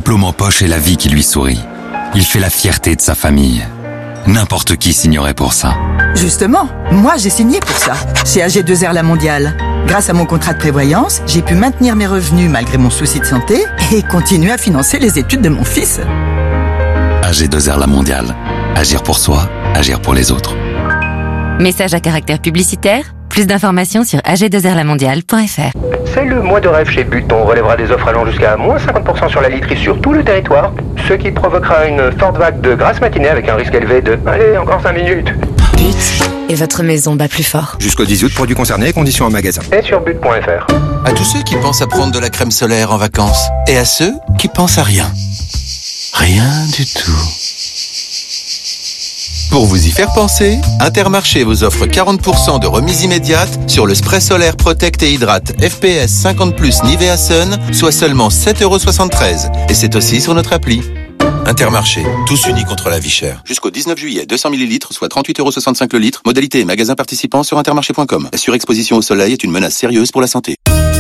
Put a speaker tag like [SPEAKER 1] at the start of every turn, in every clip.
[SPEAKER 1] diplôme en poche et la vie qui lui sourit. Il fait la fierté de sa famille. N'importe qui signerait pour ça.
[SPEAKER 2] Justement, moi j'ai signé pour ça, chez AG2R La Mondiale. Grâce à mon contrat de prévoyance, j'ai pu maintenir mes revenus malgré mon souci de santé et continuer à financer les études de mon fils.
[SPEAKER 1] AG2R La Mondiale. Agir pour soi, agir pour les autres.
[SPEAKER 3] Message à caractère publicitaire. Plus d'informations sur ag2rlamondiale.fr.
[SPEAKER 4] C'est le mois de rêve chez But. On relèvera des offres allant jusqu'à moins 50% sur la literie sur tout le territoire, ce qui provoquera une forte vague de grasse matinée avec un risque élevé de... Allez, encore 5 minutes.
[SPEAKER 3] But. Et votre maison bat plus fort.
[SPEAKER 5] Jusqu'au 10 août, produits concernés, conditions en magasin.
[SPEAKER 4] Et sur but.fr.
[SPEAKER 6] À tous ceux qui pensent à prendre de la crème solaire en vacances. Et à ceux qui pensent à rien. Rien du tout. Pour vous y faire penser, Intermarché vous offre 40% de remise immédiate sur le spray solaire Protect et Hydrate FPS 50+, Nivea Sun, soit seulement 7,73 €. Et c'est aussi sur notre appli. Intermarché, tous unis contre la vie chère. Jusqu'au 19 juillet, 200 ml, soit 38,65 € le litre. Modalité et magasin participants sur intermarché.com. La surexposition au soleil est une menace sérieuse pour la santé.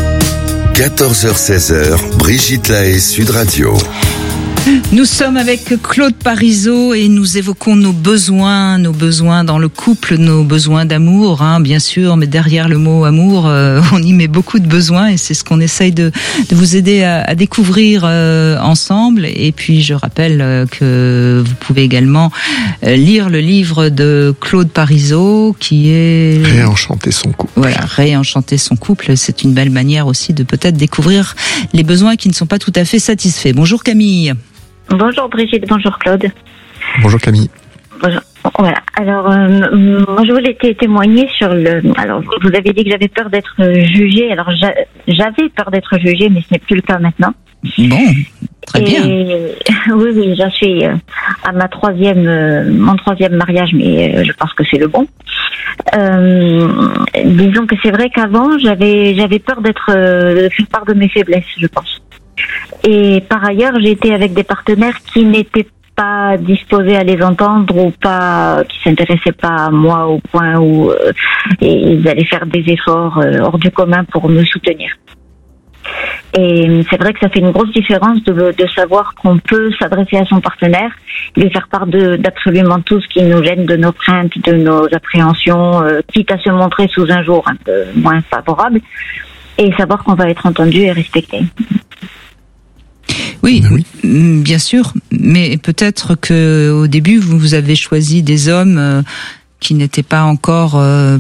[SPEAKER 7] 14h-16h, Brigitte Lahaie, Sud Radio.
[SPEAKER 8] Nous sommes avec Claude Parisot et nous évoquons nos besoins dans le couple, nos besoins d'amour, bien sûr, mais derrière le mot amour, on y met beaucoup de besoins et c'est ce qu'on essaye de vous aider à découvrir ensemble. Et puis je rappelle que vous pouvez également lire le livre de Claude Parisot qui est...
[SPEAKER 9] Réenchanter son couple.
[SPEAKER 8] Voilà, réenchanter son couple, c'est une belle manière aussi de peut-être découvrir les besoins qui ne sont pas tout à fait satisfaits. Bonjour Camille.
[SPEAKER 10] Bonjour Brigitte, bonjour Claude.
[SPEAKER 9] Bonjour Camille.
[SPEAKER 10] Bonjour. Voilà. Alors, moi je voulais témoigner sur le... Alors, vous avez dit que j'avais peur d'être jugée. Alors, j'avais peur d'être jugée, mais ce n'est plus le cas maintenant.
[SPEAKER 8] Bon, très bien.
[SPEAKER 10] Oui, j'en suis à mon troisième mariage, mais je pense que c'est le bon. Disons que c'est vrai qu'avant, j'avais peur de faire part de mes faiblesses, je pense. Et par ailleurs, j'ai été avec des partenaires qui n'étaient pas disposés à les entendre ou pas, qui s'intéressaient pas à moi au point où ils allaient faire des efforts hors du commun pour me soutenir. Et c'est vrai que ça fait une grosse différence de savoir qu'on peut s'adresser à son partenaire, lui faire part d'absolument tout ce qui nous gêne, de nos craintes, de nos appréhensions, quitte à se montrer sous un jour un peu moins favorable, et savoir qu'on va être entendu et respecté.
[SPEAKER 8] Oui, bien sûr, mais peut-être que au début vous avez choisi des hommes qui n'étaient pas encore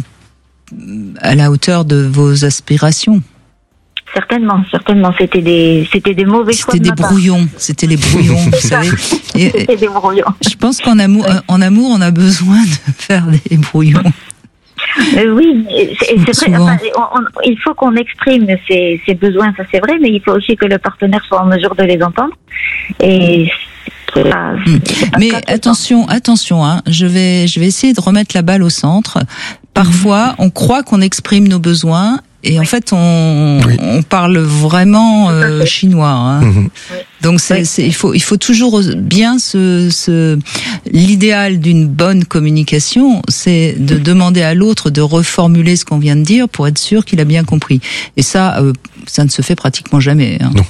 [SPEAKER 8] à la hauteur de vos aspirations.
[SPEAKER 10] Certainement, c'était des mauvais choix de ma part.
[SPEAKER 8] C'était les brouillons, vous savez.
[SPEAKER 10] C'était des brouillons.
[SPEAKER 8] Je pense qu'en amour, on a besoin de faire des brouillons.
[SPEAKER 10] Oui, c'est vrai. Enfin, il faut qu'on exprime ses besoins, ça c'est vrai, mais il faut aussi que le partenaire soit en mesure de les entendre. Et
[SPEAKER 8] mais attention, je vais essayer de remettre la balle au centre. Parfois, on croit qu'on exprime nos besoins. Et en fait, on parle vraiment chinois. Donc, il faut toujours bien l'idéal d'une bonne communication, c'est de demander à l'autre de reformuler ce qu'on vient de dire pour être sûr qu'il a bien compris. Et ça ne se fait pratiquement jamais.
[SPEAKER 9] Non.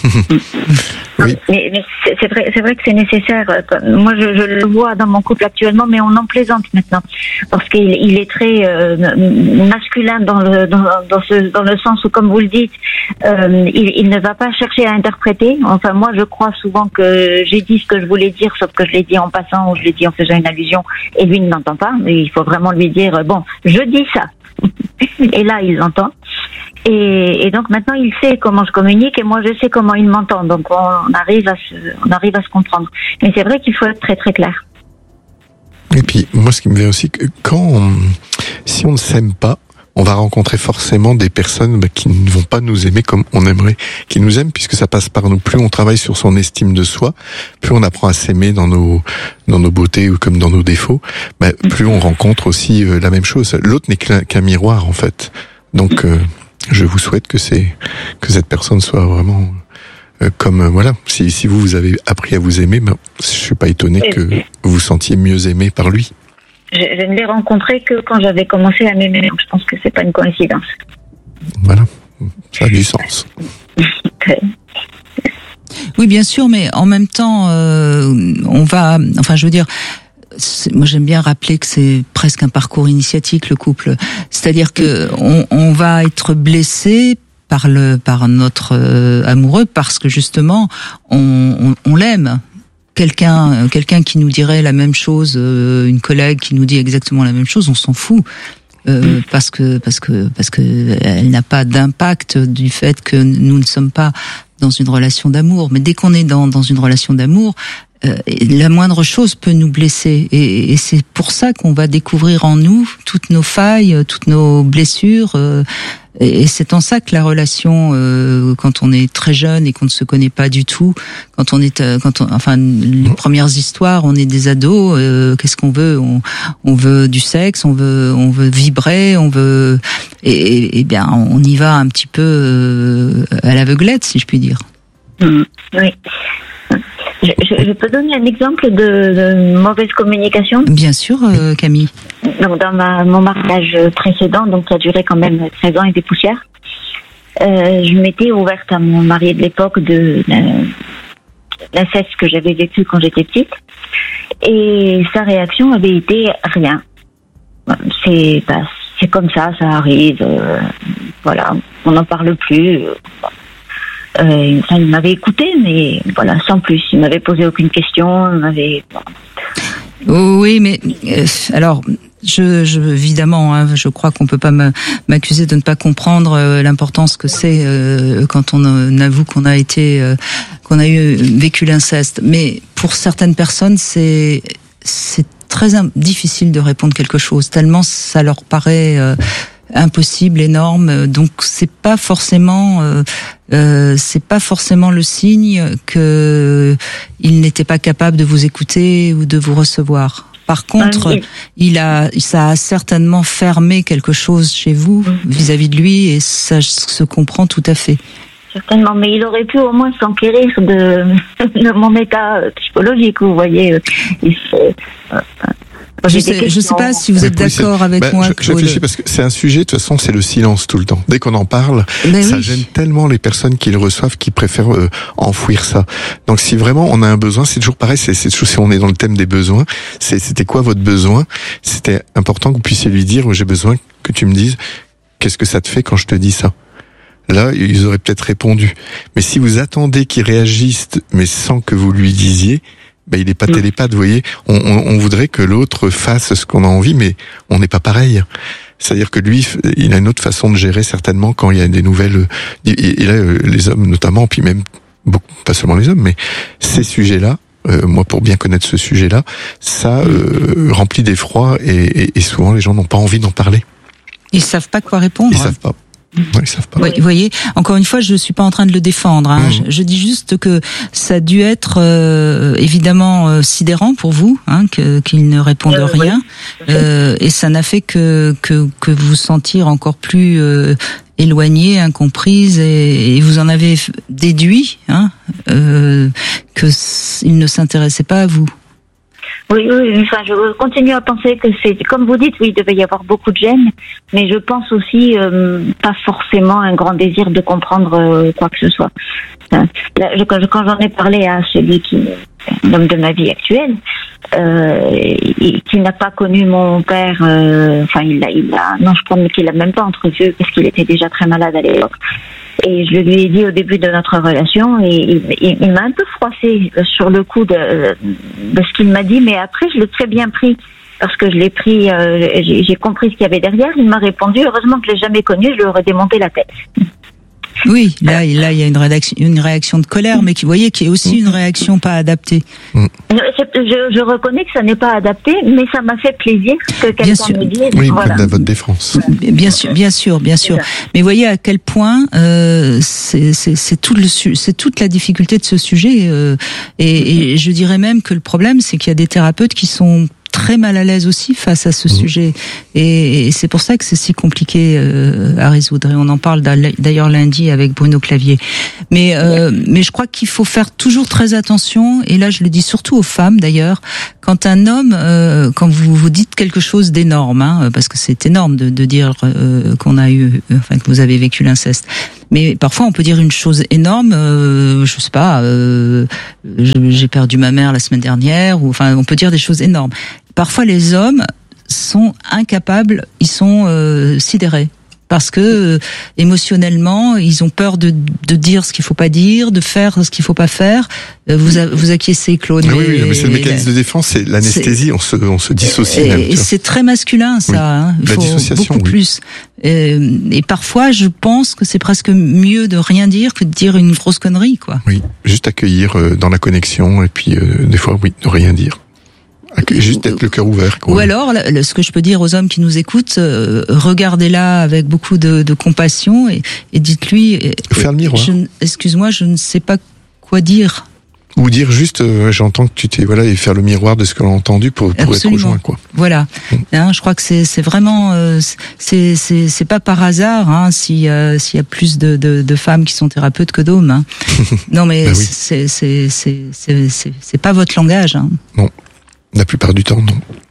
[SPEAKER 10] Oui. Mais c'est vrai que c'est nécessaire. Moi, je le vois dans mon couple actuellement, mais on en plaisante maintenant parce qu'il est très masculin dans le sens où, comme vous le dites, il ne va pas chercher à interpréter. Enfin, moi, je crois souvent que j'ai dit ce que je voulais dire, sauf que je l'ai dit en passant ou je l'ai dit en faisant une allusion, et lui ne l'entend pas. Mais il faut vraiment lui dire bon, je dis ça, et là, il l'entend. Et donc maintenant il sait comment je communique et moi je sais comment il m'entend, donc on arrive à se comprendre. Mais c'est vrai qu'il faut être très très clair.
[SPEAKER 9] Et puis moi ce qui me vient aussi, si on ne s'aime pas, on va rencontrer forcément des personnes qui ne vont pas nous aimer comme on aimerait qu'ils nous aiment, puisque ça passe par nous. Plus on travaille sur son estime de soi, plus on apprend à s'aimer dans nos beautés ou comme dans nos défauts, plus on rencontre aussi la même chose. L'autre n'est qu'un miroir en fait. Donc je vous souhaite que cette personne soit vraiment si vous avez appris à vous aimer, je suis pas étonné que vous vous sentiez mieux aimé par lui.
[SPEAKER 10] Je ne l'ai rencontré que quand j'avais commencé à m'aimer, donc je pense que c'est pas une coïncidence.
[SPEAKER 9] Voilà, ça a du sens.
[SPEAKER 8] Oui, bien sûr, mais en même temps, moi j'aime bien rappeler que c'est presque un parcours initiatique, le couple. C'est-à-dire que on va être blessé par notre amoureux parce que justement on l'aime. Quelqu'un qui nous dirait la même chose, une collègue qui nous dit exactement la même chose, on s'en fout. Parce que elle n'a pas d'impact du fait que nous ne sommes pas dans une relation d'amour. Mais dès qu'on est dans une relation d'amour, la moindre chose peut nous blesser. Et c'est pour ça qu'on va découvrir en nous toutes nos failles, toutes nos blessures. Et c'est en ça que la relation, quand on est très jeune et qu'on ne se connaît pas du tout, les premières histoires, on est des ados, qu'est-ce qu'on veut? On veut du sexe, on veut vibrer, et bien, on y va un petit peu à l'aveuglette, si je puis dire.
[SPEAKER 10] Oui. Je peux donner un exemple de mauvaise communication?
[SPEAKER 8] Bien sûr, Camille.
[SPEAKER 10] Donc, dans mon mariage précédent, donc ça a duré quand même 13 ans et des poussières, je m'étais ouverte à mon mari de l'époque de l'inceste que j'avais vécu quand j'étais petite, et sa réaction avait été rien. C'est comme ça arrive, voilà, on n'en parle plus. Il m'avait écouté, mais voilà, sans plus. Il m'avait posé aucune question.
[SPEAKER 8] Oui, mais alors, évidemment, je crois qu'on peut pas m'accuser de ne pas comprendre l'importance que c'est quand on avoue qu'on a vécu l'inceste. Mais pour certaines personnes, c'est très difficile de répondre quelque chose, tellement ça leur paraît impossible, énorme. Donc c'est pas forcément le signe que il n'était pas capable de vous écouter ou de vous recevoir. Par contre, ça a certainement fermé quelque chose chez vous vis-à-vis de lui, et ça se comprend tout à fait.
[SPEAKER 10] Certainement, mais il aurait pu au moins s'enquérir de mon état psychologique, vous voyez.
[SPEAKER 8] Je sais pas si vous êtes d'accord avec moi.
[SPEAKER 9] Je réfléchis parce que c'est un sujet, de toute façon, c'est le silence tout le temps. Dès qu'on en parle, ça gêne tellement les personnes qui le reçoivent, qui préfèrent enfouir ça. Donc si vraiment on a un besoin, c'est toujours pareil, c'est toujours, si on est dans le thème des besoins, c'était quoi votre besoin? C'était important que vous puissiez lui dire, j'ai besoin que tu me dises, qu'est-ce que ça te fait quand je te dis ça? Là, ils auraient peut-être répondu. Mais si vous attendez qu'il réagisse, mais sans que vous lui disiez, il n'est pas télépathe, vous voyez. On voudrait que l'autre fasse ce qu'on a envie, mais on n'est pas pareil. C'est-à-dire que lui, il a une autre façon de gérer certainement quand il y a des nouvelles. Et là, les hommes notamment, puis même beaucoup, pas seulement les hommes, mais ces sujets-là. Moi, pour bien connaître ce sujet-là, ça remplit d'effroi, et souvent les gens n'ont pas envie d'en parler.
[SPEAKER 8] Ils savent pas quoi répondre.
[SPEAKER 9] Ils savent pas. Ouais, ils savent pas.
[SPEAKER 8] Oui, vous voyez, encore une fois, je suis pas en train de le défendre. Hein. Je dis juste que ça a dû être évidemment sidérant pour vous, qu'il ne réponde rien, et ça n'a fait que vous sentir encore plus éloignée, incomprise, et vous en avez déduit que il ne s'intéressait pas à vous.
[SPEAKER 10] Oui, enfin, je continue à penser que c'est, comme vous dites, oui, il devait y avoir beaucoup de gêne, mais je pense aussi pas forcément un grand désir de comprendre quoi que ce soit. Là, quand j'en ai parlé à celui l'homme de ma vie actuelle, qui n'a pas connu mon père, non, je crois qu'il l'a même pas entrevu parce qu'il était déjà très malade à l'époque. Et je lui ai dit au début de notre relation, et il m'a un peu froissé sur le coup de ce qu'il m'a dit, mais après je l'ai très bien pris, parce que je l'ai pris, j'ai compris ce qu'il y avait derrière. Il m'a répondu, heureusement que je l'ai jamais connu, je lui aurais démonté la tête.
[SPEAKER 8] Oui, là il y a une réaction de colère, mais qui est aussi une réaction pas adaptée.
[SPEAKER 10] Je reconnais que ça n'est pas adapté, mais ça m'a fait plaisir que quelqu'un me dise.
[SPEAKER 9] Oui, voilà. À votre défense.
[SPEAKER 8] Bien sûr. Mais voyez à quel point c'est toute la difficulté de ce sujet, et je dirais même que le problème, c'est qu'il y a des thérapeutes qui sont très mal à l'aise aussi face à ce sujet, et c'est pour ça que c'est si compliqué à résoudre, et on en parle d'ailleurs lundi avec Bruno Clavier. Mais je crois qu'il faut faire toujours très attention, et là je le dis surtout aux femmes d'ailleurs, quand un homme, quand vous dites quelque chose d'énorme, parce que c'est énorme de dire qu'on a eu, enfin que vous avez vécu l'inceste. Mais parfois on peut dire une chose énorme, je sais pas, j'ai perdu ma mère la semaine dernière, ou enfin on peut dire des choses énormes. Parfois les hommes sont incapables, ils sont sidérés. Parce que émotionnellement, ils ont peur de dire ce qu'il faut pas dire, de faire ce qu'il faut pas faire. Vous acquiescez, Claude.
[SPEAKER 9] Oui, mais c'est le mécanisme de défense, c'est l'anesthésie. On se dissocie.
[SPEAKER 8] Et c'est très masculin, ça. Oui. Hein. Il faut beaucoup plus. Et parfois, je pense que c'est presque mieux de rien dire que de dire une grosse connerie, quoi. Oui,
[SPEAKER 9] juste accueillir dans la connexion, et puis des fois, oui, ne rien dire. Juste être le cœur ouvert, quoi.
[SPEAKER 8] Ou alors, ce que je peux dire aux hommes qui nous écoutent, regardez-la avec beaucoup de compassion et dites-lui.
[SPEAKER 9] Faire le miroir.
[SPEAKER 8] Excuse-moi, je ne sais pas quoi dire.
[SPEAKER 9] Ou dire juste, j'entends que tu t'es, voilà, et faire le miroir de ce que l'on a entendu pour être rejoint, quoi.
[SPEAKER 8] Voilà. Hein, je crois que c'est vraiment, c'est pas par hasard, hein, s'il y a plus de femmes qui sont thérapeutes que d'hommes, hein. Non, mais oui. c'est pas votre langage, hein.
[SPEAKER 9] Non. La plupart du temps, non.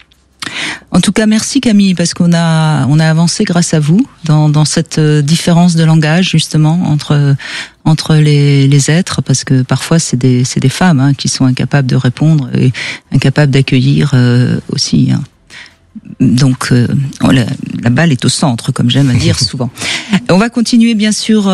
[SPEAKER 8] En tout cas, merci Camille, parce qu'on a avancé grâce à vous dans cette différence de langage, justement, entre les êtres, parce que parfois c'est des femmes, hein, qui sont incapables de répondre et incapables d'accueillir aussi, hein. Donc la balle est au centre, comme j'aime à dire souvent. On va continuer bien sûr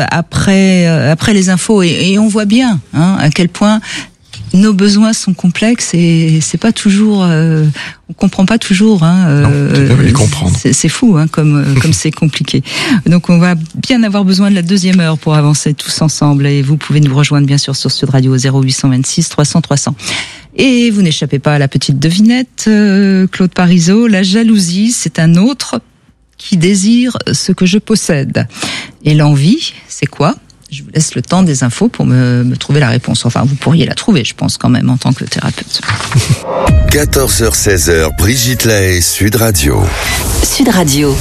[SPEAKER 8] après les infos, et on voit bien, hein, à quel point nos besoins sont complexes, et c'est pas toujours, on comprend pas toujours, hein.
[SPEAKER 9] Non, les comprendre.
[SPEAKER 8] C'est fou, hein, comme c'est compliqué. Donc on va bien avoir besoin de la deuxième heure pour avancer tous ensemble, et vous pouvez nous rejoindre bien sûr sur Sud Radio 0826 300 300. Et vous n'échappez pas à la petite devinette, Claude Parisot. La jalousie, c'est un autre qui désire ce que je possède. Et l'envie, c'est quoi ? Je vous laisse le temps des infos pour me trouver la réponse. Enfin, vous pourriez la trouver, je pense, quand même, en tant que thérapeute.
[SPEAKER 7] 14h-16h, Brigitte Lahaie, Sud Radio.
[SPEAKER 3] Sud Radio.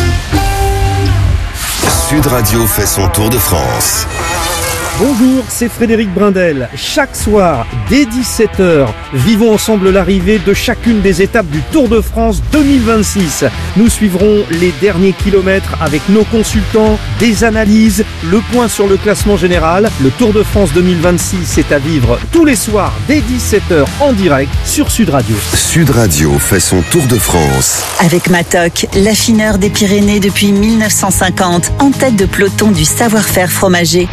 [SPEAKER 7] Sud Radio fait son tour de France.
[SPEAKER 11] Bonjour, c'est Frédéric Brindel. Chaque soir, dès 17h, vivons ensemble l'arrivée de chacune des étapes du Tour de France 2026. Nous suivrons les derniers kilomètres avec nos consultants, des analyses, le point sur le classement général. Le Tour de France 2026 est à vivre tous les soirs dès 17h en direct sur Sud Radio.
[SPEAKER 7] Sud Radio fait son Tour de France.
[SPEAKER 12] Avec Matok, l'affineur des Pyrénées depuis 1950, en tête de peloton du savoir-faire fromager.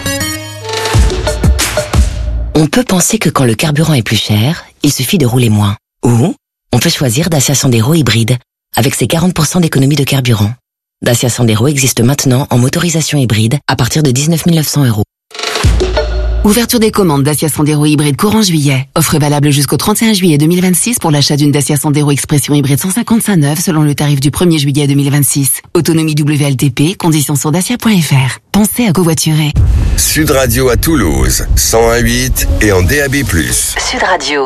[SPEAKER 13] On peut penser que quand le carburant est plus cher, il suffit de rouler moins. Ou on peut choisir Dacia Sandero hybride, avec ses 40% d'économie de carburant. Dacia Sandero existe maintenant en motorisation hybride à partir de 19 900 €.
[SPEAKER 14] Ouverture des commandes Dacia Sandero hybride courant juillet. Offre valable jusqu'au 31 juillet 2026 pour l'achat d'une Dacia Sandero Expression hybride 155 neuve selon le tarif du 1er juillet 2026. Autonomie WLTP, conditions sur dacia.fr. Pensez à covoiturer.
[SPEAKER 7] Sud Radio à Toulouse, 101.8 et en DAB+.
[SPEAKER 3] Sud Radio.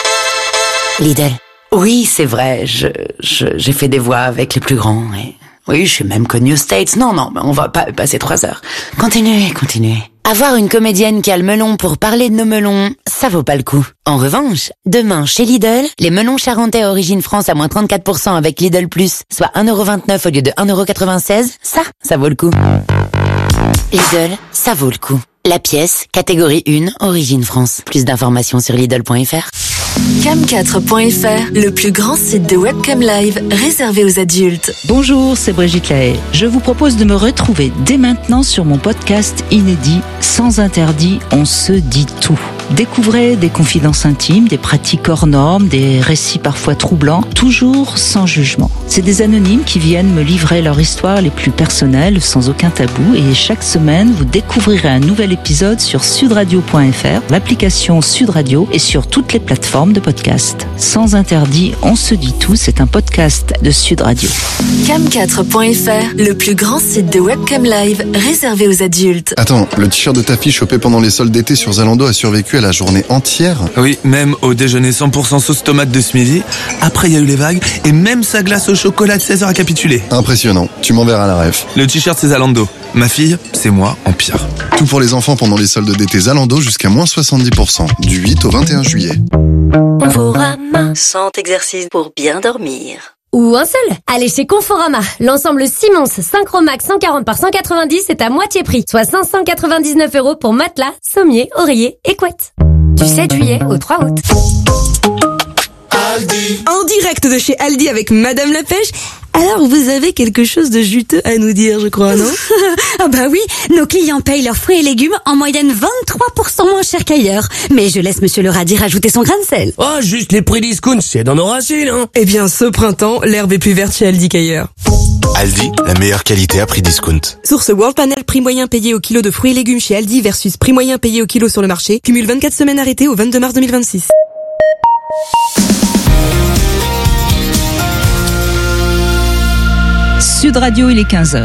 [SPEAKER 15] Lidl. Oui, c'est vrai, j'ai fait des voix avec les plus grands et... Oui, je suis même connue aux States. Non, mais on va pas passer 3 heures. Continuez. Avoir une comédienne qui a le melon pour parler de nos melons, ça vaut pas le coup. En revanche, demain, chez Lidl, les melons charentais origine France à moins 34% avec Lidl+, soit 1,29€ au lieu de 1,96€, ça vaut le coup. Lidl, ça vaut le coup. La pièce, catégorie 1, origine France. Plus d'informations sur Lidl.fr.
[SPEAKER 16] Cam4.fr, le plus grand site de webcam live réservé aux adultes.
[SPEAKER 8] Bonjour, c'est Brigitte Lahaie. Je vous propose de me retrouver dès maintenant sur mon podcast inédit Sans interdit, on se dit tout. Découvrez des confidences intimes, des pratiques hors normes, des récits parfois troublants, toujours sans jugement. C'est des anonymes qui viennent me livrer leur histoire les plus personnelles, sans aucun tabou, et chaque semaine, vous découvrirez un nouvel épisode sur sudradio.fr, l'application Sud Radio et sur toutes les plateformes de podcast. Sans interdit, on se dit tout, c'est un podcast de Sud Radio.
[SPEAKER 16] Cam4.fr, le plus grand site de webcam live réservé aux adultes.
[SPEAKER 17] Attends, le t-shirt de ta fille chopé pendant les soldes d'été sur Zalando a survécu à la journée entière?
[SPEAKER 18] Oui, même au déjeuner 100% sauce tomate de ce midi. Après, il y a eu les vagues et même sa glace au chocolat de 16h a capitulé.
[SPEAKER 17] Impressionnant, tu m'enverras la ref.
[SPEAKER 18] Le t-shirt, c'est Zalando. Ma fille, c'est moi en pire.
[SPEAKER 17] Tout pour les enfants pendant les soldes d'été Zalando jusqu'à moins 70%, du 8 au 21 juillet.
[SPEAKER 19] Conforama.
[SPEAKER 12] 100 exercices pour bien dormir.
[SPEAKER 19] Ou un seul. Allez chez Conforama. L'ensemble Simons Synchromax 140 par 190 est à moitié prix. Soit 599 € pour matelas, sommier, oreiller et couette. Du 7 juillet au 3 août.
[SPEAKER 20] Aldi. En direct de chez Aldi avec Madame la Pêche. Alors, vous avez quelque chose de juteux à nous dire, je crois, non?
[SPEAKER 21] Ah bah oui, nos clients payent leurs fruits et légumes en moyenne 23% moins cher qu'ailleurs. Mais je laisse Monsieur le radis rajouter son grain de sel.
[SPEAKER 20] Oh, juste les prix discount, c'est dans nos racines, hein. Eh bien, ce printemps, l'herbe est plus verte chez Aldi qu'ailleurs.
[SPEAKER 22] Aldi, la meilleure qualité à prix discount.
[SPEAKER 20] Source World Panel, prix moyen payé au kilo de fruits et légumes chez Aldi versus prix moyen payé au kilo sur le marché. Cumule 24 semaines arrêtées au 22 mars 2026.
[SPEAKER 8] Sud Radio, il est 15h.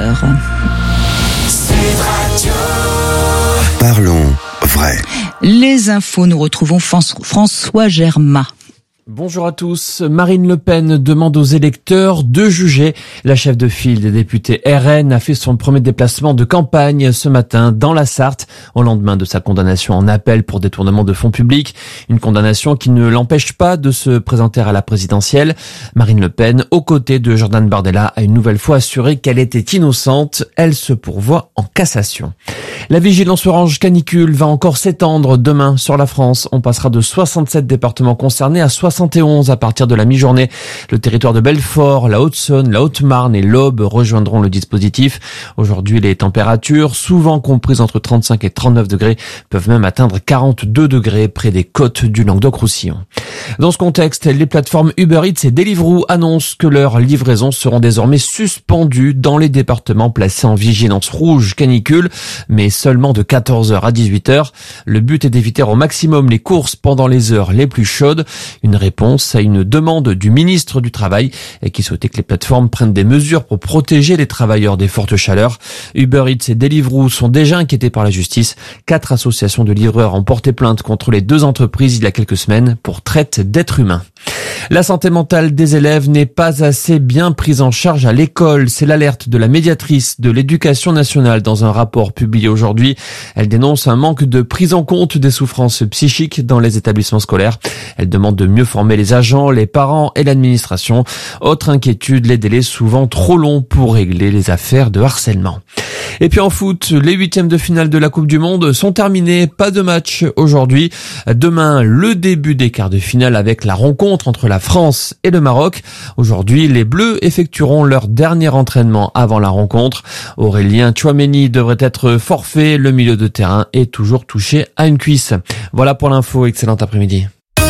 [SPEAKER 7] Parlons vrai.
[SPEAKER 8] Les infos, nous retrouvons François Germain.
[SPEAKER 23] Bonjour à tous. Marine Le Pen demande aux électeurs de juger. La chef de file des députés RN a fait son premier déplacement de campagne ce matin dans la Sarthe au lendemain de sa condamnation en appel pour détournement de fonds publics. Une condamnation qui ne l'empêche pas de se présenter à la présidentielle. Marine Le Pen, aux côtés de Jordan Bardella, a une nouvelle fois assuré qu'elle était innocente. Elle se pourvoit en cassation. La vigilance orange canicule va encore s'étendre demain sur la France. On passera de 67 départements concernés à 71 à partir de la mi-journée. Le territoire de Belfort, la Haute-Saône, la Haute-Marne et l'Aube rejoindront le dispositif. Aujourd'hui, les températures, souvent comprises entre 35 et 39 degrés, peuvent même atteindre 42 degrés près des côtes du Languedoc-Roussillon. Dans ce contexte, les plateformes Uber Eats et Deliveroo annoncent que leurs livraisons seront désormais suspendues dans les départements placés en vigilance rouge canicule, mais seulement de 14h à 18h. Le but est d'éviter au maximum les courses pendant les heures les plus chaudes. Une réponse à une demande du ministre du Travail qui souhaitait que les plateformes prennent des mesures pour protéger les travailleurs des fortes chaleurs. Uber Eats et Deliveroo sont déjà inquiétés par la justice. 4 associations de livreurs ont porté plainte contre les 2 entreprises il y a quelques semaines pour traite d'êtres humains. La santé mentale des élèves n'est pas assez bien prise en charge à l'école. C'est l'alerte de la médiatrice de l'Éducation nationale dans un rapport publié aujourd'hui. Elle dénonce un manque de prise en compte des souffrances psychiques dans les établissements scolaires. Elle demande de mieux former les agents, les parents et l'administration. Autre inquiétude, les délais souvent trop longs pour régler les affaires de harcèlement. Et puis en foot, les 8e de finale de la Coupe du Monde sont terminés. Pas de match aujourd'hui. Demain, le début des quarts de finale avec la rencontre entre la France et le Maroc. Aujourd'hui, les Bleus effectueront leur dernier entraînement avant la rencontre. Aurélien Tchouaméni devrait être forfait. Le milieu de terrain est toujours touché à une cuisse. Voilà pour l'info. Excellent après-midi.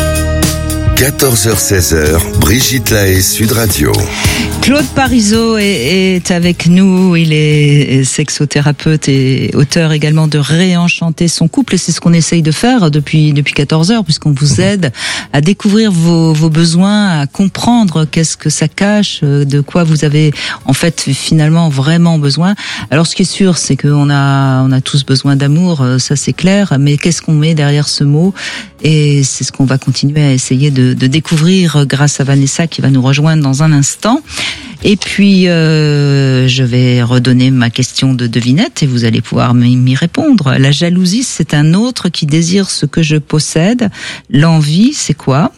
[SPEAKER 7] 14h-16h, Brigitte Lahaie, Sud Radio.
[SPEAKER 8] Claude Parisot est avec nous. Il est sexothérapeute et auteur également de Réenchanter son couple. Et c'est ce qu'on essaye de faire depuis 14 heures, puisqu'on vous aide à découvrir vos besoins, à comprendre qu'est-ce que ça cache, de quoi vous avez en fait finalement vraiment besoin. Alors ce qui est sûr, c'est qu'on a tous besoin d'amour, ça c'est clair. Mais qu'est-ce qu'on met derrière ce mot? Et c'est ce qu'on va continuer à essayer de découvrir grâce à Vanessa qui va nous rejoindre dans un instant. Et puis, je vais redonner ma question de devinette et vous allez pouvoir m'y répondre. La jalousie, c'est un autre qui désire ce que je possède. L'envie, c'est quoi?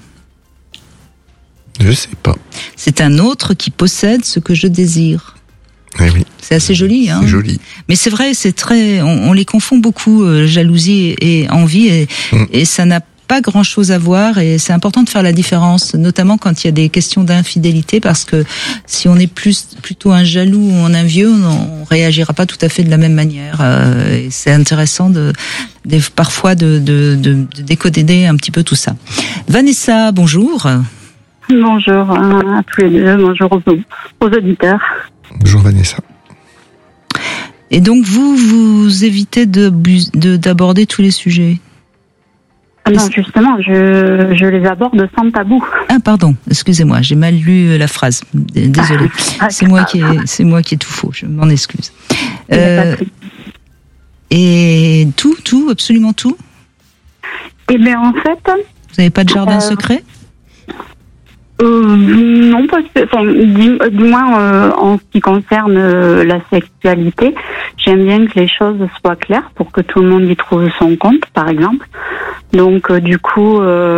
[SPEAKER 9] Je sais pas.
[SPEAKER 8] C'est un autre qui possède ce que je désire.
[SPEAKER 9] Eh oui.
[SPEAKER 8] C'est assez joli, hein.
[SPEAKER 9] C'est joli.
[SPEAKER 8] Mais c'est vrai, c'est très, on les confond beaucoup, jalousie et envie, et ça n'a pas grand-chose à voir, et c'est important de faire la différence, notamment quand il y a des questions d'infidélité, parce que si on est plutôt un jaloux ou un envieux, on réagira pas tout à fait de la même manière. Et c'est intéressant parfois de décoder un petit peu tout ça. Vanessa, bonjour.
[SPEAKER 24] Bonjour à tous les deux, bonjour aux auditeurs.
[SPEAKER 9] Bonjour Vanessa.
[SPEAKER 8] Et donc vous évitez d'aborder tous les sujets?
[SPEAKER 24] Non, justement, je les aborde sans tabou.
[SPEAKER 8] Ah pardon, excusez-moi, j'ai mal lu la phrase. Désolée, c'est moi qui ai tout faux. Je m'en excuse. Et tout, absolument tout.
[SPEAKER 24] Eh bien, en fait,
[SPEAKER 8] vous n'avez pas de jardin secret?
[SPEAKER 24] Non, parce que, du moins en ce qui concerne la sexualité, j'aime bien que les choses soient claires pour que tout le monde y trouve son compte, par exemple. Donc du coup,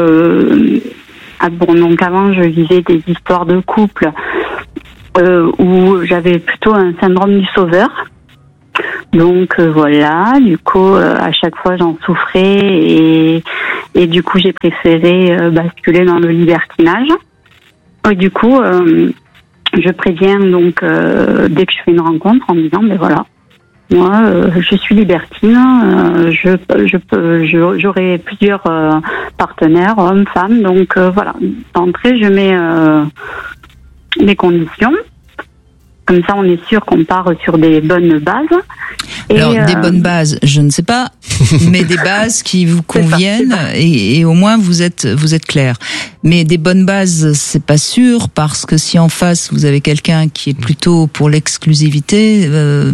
[SPEAKER 24] donc avant je vivais des histoires de couple où j'avais plutôt un syndrome du sauveur. Donc voilà, du coup à chaque fois j'en souffrais et du coup j'ai préféré basculer dans le libertinage. Et du coup je préviens donc dès que je fais une rencontre en me disant ben voilà, moi je suis libertine, j'aurai plusieurs partenaires, hommes, femmes, donc voilà, d'entrée je mets les conditions. Comme ça, on est sûr qu'on part sur des bonnes bases.
[SPEAKER 8] Alors, des bonnes bases, je ne sais pas, mais des bases qui vous conviennent et au moins vous êtes clair. Mais des bonnes bases, c'est pas sûr parce que si en face vous avez quelqu'un qui est plutôt pour l'exclusivité,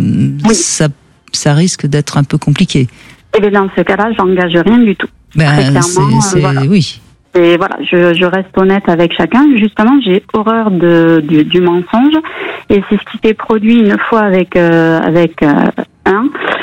[SPEAKER 8] ça risque d'être un peu compliqué. Et bien dans ce cas-là, j'engage rien du tout. Très clairement, voilà. Oui.
[SPEAKER 24] Et voilà, je reste honnête avec chacun. Justement, j'ai horreur du mensonge, et c'est ce qui s'est produit une fois avec un.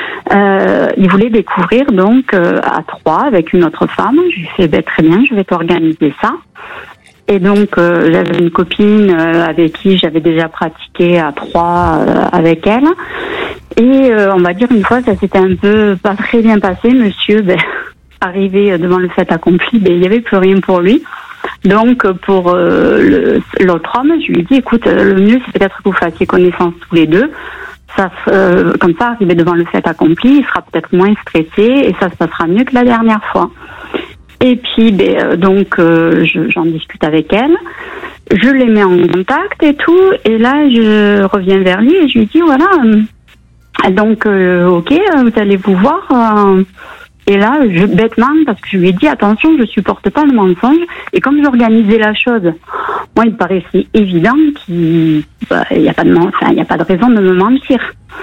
[SPEAKER 24] Il voulait découvrir donc à 3 avec une autre femme. Je lui ai fait très bien, je vais t'organiser ça. Et donc j'avais une copine avec qui j'avais déjà pratiqué à 3 avec elle. Et on va dire une fois, ça s'était un peu pas très bien passé. Monsieur, arrivé devant le fait accompli, il n'y avait plus rien pour lui. Donc pour l'autre homme, je lui ai dit écoute, le mieux c'est peut-être que vous fassiez connaissance tous les deux. Ça, comme ça, arrivé devant le fait accompli, il sera peut-être moins stressé et ça se passera mieux que la dernière fois. Et puis donc j'en discute avec elle, je les mets en contact et tout, et là je reviens vers lui et je lui dis voilà, donc ok, vous allez vous voir. Et là, bêtement, parce que je lui ai dit attention, je supporte pas le mensonge. Et comme j'organisais la chose, moi, il me paraissait évident qu'il y a pas de raison de me mentir.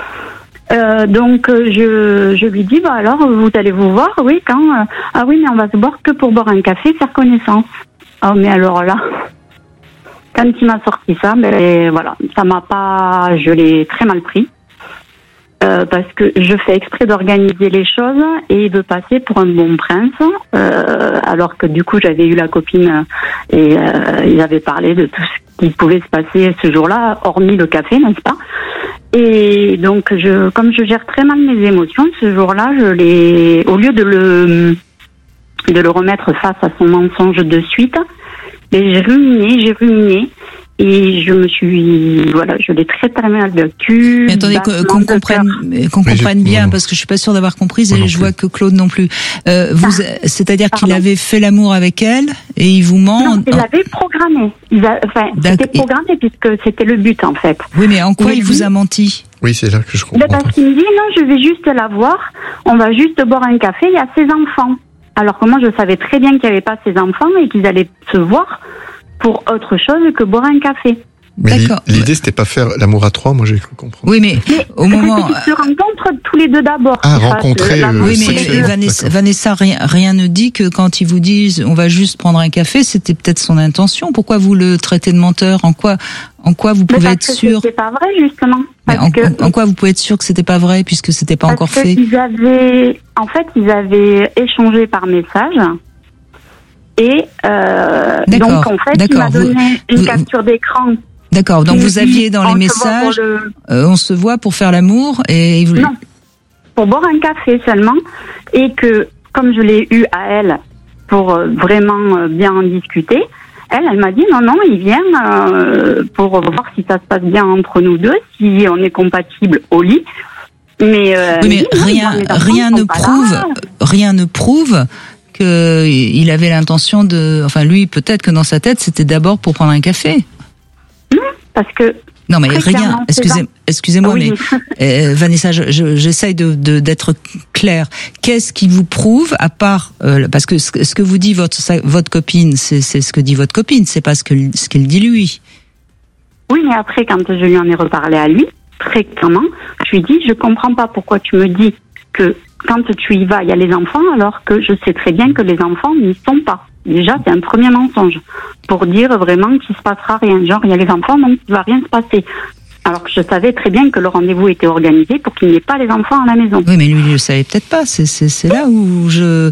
[SPEAKER 24] Donc je lui dis alors vous allez vous voir, oui, quand ah oui, mais on va se voir que pour boire un café, faire connaissance. Oh mais alors là, quand il m'a sorti ça, voilà, ça m'a pas, je l'ai très mal pris. Parce que je fais exprès d'organiser les choses et il veut passer pour un bon prince, alors que du coup j'avais eu la copine et ils avaient parlé de tout ce qui pouvait se passer ce jour-là, hormis le café, n'est-ce pas? Et donc comme je gère très mal mes émotions, ce jour-là, au lieu de le remettre face à son mensonge de suite, j'ai ruminé. Et je l'ai très mal vécu.
[SPEAKER 8] Mais attendez, qu'on comprenne bien, parce que je suis pas sûre d'avoir compris, et je vois que Claude non plus. C'est-à-dire qu'il avait fait l'amour avec elle, et il vous ment?
[SPEAKER 24] Non, il l'avait programmé. C'était programmé puisque c'était le but, en fait.
[SPEAKER 8] Oui, mais en quoi il vous a menti?
[SPEAKER 9] Oui, c'est là que je comprends.
[SPEAKER 24] Parce qu'il me dit, non, je vais juste la voir, on va juste boire un café, il y a ses enfants. Alors que moi, je savais très bien qu'il n'y avait pas ses enfants et qu'ils allaient se voir pour autre chose que boire un café.
[SPEAKER 9] Mais l'idée, c'était pas faire l'amour à 3, moi j'ai cru comprendre.
[SPEAKER 8] Oui, mais au moment...
[SPEAKER 24] Ils se rencontrent tous les deux d'abord.
[SPEAKER 9] Ah, rencontrer...
[SPEAKER 8] oui, mais Vanessa, rien ne dit que quand ils vous disent on va juste prendre un café, c'était peut-être son intention. Pourquoi vous le traitez de menteur? En quoi vous pouvez être sûr?
[SPEAKER 24] C'était pas vrai, justement.
[SPEAKER 8] En quoi vous pouvez être sûr que c'était pas vrai, puisque c'était pas encore fait?
[SPEAKER 24] Ils avaient échangé par message. Et donc en fait, il m'a donné une capture d'écran.
[SPEAKER 8] D'accord, donc vous aviez dans les messages, on se voit pour faire l'amour et...
[SPEAKER 24] Non, pour boire un café seulement. Et que, comme je l'ai eu à elle, pour vraiment bien en discuter, elle m'a dit non, il vient pour voir si ça se passe bien entre nous deux, si on est compatible au lit. Mais
[SPEAKER 8] rien ne prouve qu'il avait l'intention lui, peut-être que dans sa tête, c'était d'abord pour prendre un café.
[SPEAKER 24] Non, parce que...
[SPEAKER 8] Non, mais rien, excusez-moi, oui. Mais Vanessa, j'essaye d'être claire. Qu'est-ce qui vous prouve, à part... parce que ce que vous dit votre copine, c'est ce que dit votre copine, c'est pas ce qu'elle dit lui.
[SPEAKER 24] Oui, mais après, quand je lui en ai reparlé à lui, très clairement, je lui ai dit, je comprends pas pourquoi tu me dis que quand tu y vas, il y a les enfants, alors que je sais très bien que les enfants n'y sont pas. Déjà, c'est un premier mensonge pour dire vraiment qu'il se passera rien. Genre, il y a les enfants, donc il va rien se passer. Alors que je savais très bien que le rendez-vous était organisé pour qu'il n'y ait pas les enfants à la maison.
[SPEAKER 8] Oui, mais lui, il le savait peut-être pas. C'est là où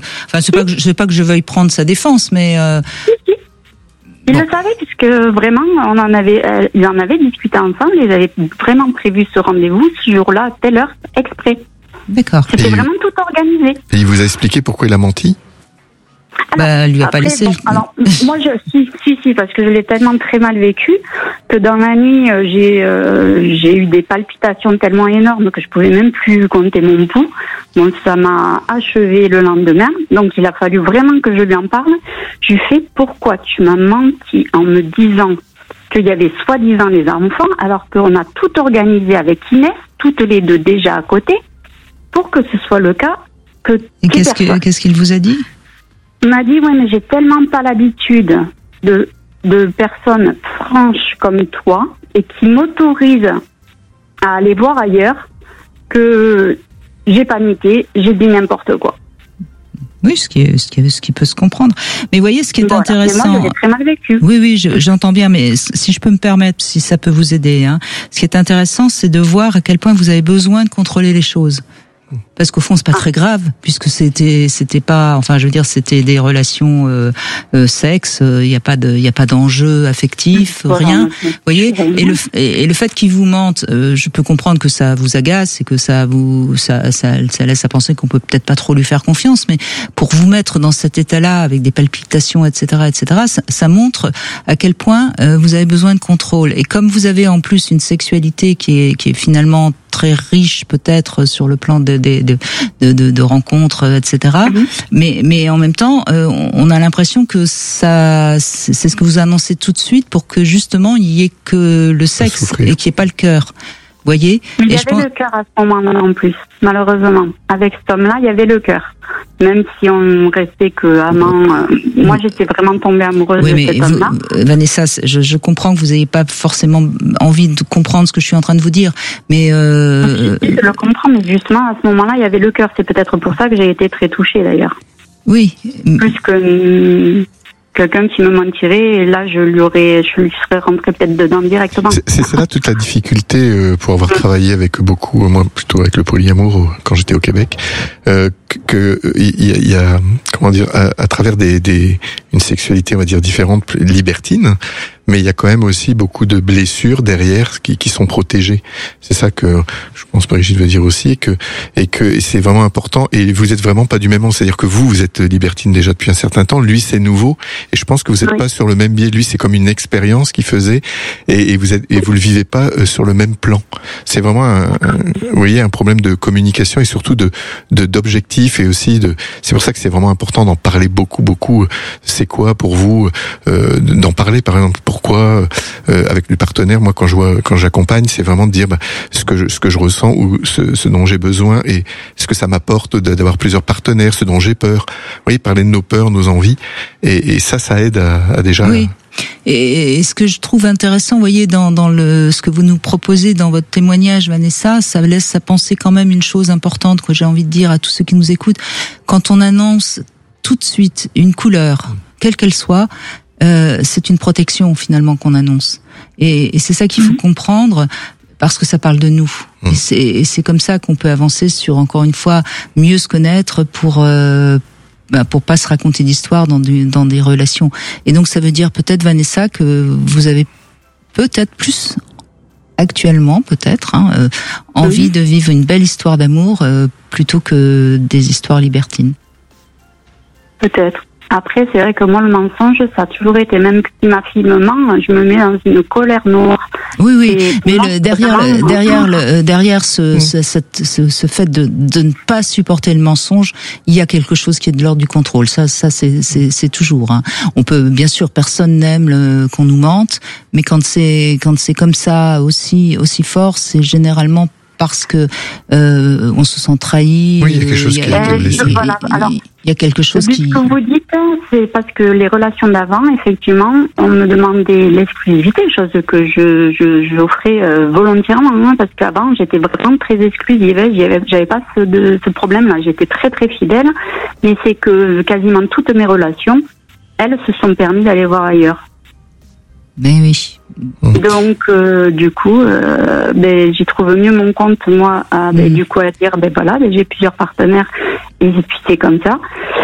[SPEAKER 8] c'est pas que je veuille prendre sa défense, mais.
[SPEAKER 24] Si. Il le savait puisque vraiment, ils en avaient discuté ensemble. Ils avaient vraiment prévu ce rendez-vous ce jour-là, à telle heure, exprès.
[SPEAKER 8] D'accord.
[SPEAKER 24] C'était vraiment tout organisé.
[SPEAKER 9] Et il vous a expliqué pourquoi il a menti?
[SPEAKER 8] Elle lui a pas laissé.
[SPEAKER 24] Bon, alors, moi, si, parce que je l'ai tellement très mal vécu que dans la nuit, j'ai eu des palpitations tellement énormes que je pouvais même plus compter mon pouls. Donc, ça m'a achevé le lendemain. Donc, il a fallu vraiment que je lui en parle. Je lui fais, pourquoi tu m'as menti en me disant qu'il y avait soi-disant les enfants, alors qu'on a tout organisé avec Inès, toutes les deux déjà à côté, pour que ce soit le cas que.
[SPEAKER 8] Et qu'est-ce qu'il vous a dit?
[SPEAKER 24] Il m'a dit, oui, mais j'ai tellement pas l'habitude de personnes franches comme toi et qui m'autorisent à aller voir ailleurs que j'ai paniqué, j'ai dit n'importe quoi.
[SPEAKER 8] Oui, ce qui peut se comprendre. Mais vous voyez, ce qui est intéressant.
[SPEAKER 24] Moi, je l'ai très mal vécu.
[SPEAKER 8] Oui, j'entends bien, mais si je peux me permettre, si ça peut vous aider, ce qui est intéressant, c'est de voir à quel point vous avez besoin de contrôler les choses. Parce qu'au fond, c'est pas très grave, puisque c'était pas, enfin, je veux dire, c'était des relations sexe. Il y a pas d'enjeu affectif, rien. Vous voyez. Et le fait qu'il vous mente, je peux comprendre que ça vous agace et que ça laisse à penser qu'on peut peut-être pas trop lui faire confiance. Mais pour vous mettre dans cet état-là, avec des palpitations, etc., ça montre à quel point vous avez besoin de contrôle. Et comme vous avez en plus une sexualité qui est finalement très riche peut-être sur le plan de rencontres, etc. Mais en même temps, on a l'impression que c'est ce que vous annoncez tout de suite pour que justement il y ait que le sexe et qu'il n'y ait pas le cœur. Vous voyez?
[SPEAKER 24] Il y avait le cœur à ce moment-là en plus, malheureusement. Avec cet homme-là, il y avait le cœur. Même si on restait que amant, moi j'étais vraiment tombée amoureuse de cet homme-là.
[SPEAKER 8] Vanessa, je comprends que vous n'ayez pas forcément envie de comprendre ce que je suis en train de vous dire, mais
[SPEAKER 24] je le comprends, mais justement à ce moment-là, il y avait le cœur. C'est peut-être pour ça que j'ai été très touchée d'ailleurs.
[SPEAKER 8] Oui.
[SPEAKER 24] Plus que quelqu'un qui me mentirait, et là je lui serais rentrée peut-être dedans directement.
[SPEAKER 9] C'est là toute la difficulté pour avoir travaillé avec beaucoup, moi plutôt avec le polyamour quand j'étais au Québec, que il y a comment dire à travers une sexualité on va dire différente, libertine, mais il y a quand même aussi beaucoup de blessures derrière qui sont protégées. C'est ça que je pense Brigitte veut dire aussi, et c'est vraiment important. Et vous êtes vraiment pas du même monde, c'est-à-dire que vous êtes libertine déjà depuis un certain temps, lui c'est nouveau, et je pense que vous n'êtes pas sur le même biais. Lui c'est comme une expérience qu'il faisait, et vous le vivez pas sur le même plan. C'est vraiment vous voyez, un problème de communication et surtout d'objectif, et aussi c'est pour ça que c'est vraiment important d'en parler beaucoup. C'est quoi pour vous d'en parler, par exemple, pourquoi avec le partenaire, moi quand j'accompagne, c'est vraiment de dire ce que je ressens ou ce dont j'ai besoin et ce que ça m'apporte d'avoir plusieurs partenaires, ce dont j'ai peur. Vous voyez, parler de nos peurs, nos envies, et ça aide à déjà.
[SPEAKER 8] Oui. Et ce que je trouve intéressant, vous voyez, dans ce que vous nous proposez dans votre témoignage, Vanessa, ça laisse à penser quand même une chose importante que j'ai envie de dire à tous ceux qui nous écoutent. Quand on annonce tout de suite une couleur, quelle qu'elle soit, c'est une protection finalement qu'on annonce. Et c'est ça qu'il faut comprendre, parce que ça parle de nous. Et c'est comme ça qu'on peut avancer sur, encore une fois, mieux se connaître pour pas se raconter d'histoire dans des relations. Et donc ça veut dire peut-être, Vanessa, que vous avez peut-être plus actuellement, peut-être, envie de vivre une belle histoire d'amour plutôt que des histoires libertines.
[SPEAKER 24] Peut-être. Après, c'est vrai que moi, le mensonge, ça a toujours été, même si ma fille me ment, je me mets dans une colère noire.
[SPEAKER 8] Oui, mais derrière ce fait de ne pas supporter le mensonge, il y a quelque chose qui est de l'ordre du contrôle. Ça c'est toujours. On peut, bien sûr, personne n'aime qu'on nous mente, mais quand c'est comme ça aussi fort, c'est généralement parce que on se sent trahi.
[SPEAKER 9] Oui, il y a quelque chose qui a été blessé.
[SPEAKER 24] Il y a quelque chose qui... Ce que vous dites, c'est parce que les relations d'avant, effectivement, on me demandait l'exclusivité, chose que j'offrais volontairement, parce qu'avant, j'étais vraiment très exclusive. J'avais pas ce problème-là. J'étais très, très fidèle. Mais c'est que quasiment toutes mes relations, elles se sont permis d'aller voir ailleurs.
[SPEAKER 8] Ben oui.
[SPEAKER 24] Donc, du coup, j'y trouve mieux mon compte, moi, du coup, à dire, voilà, j'ai plusieurs partenaires, et puis c'est comme ça.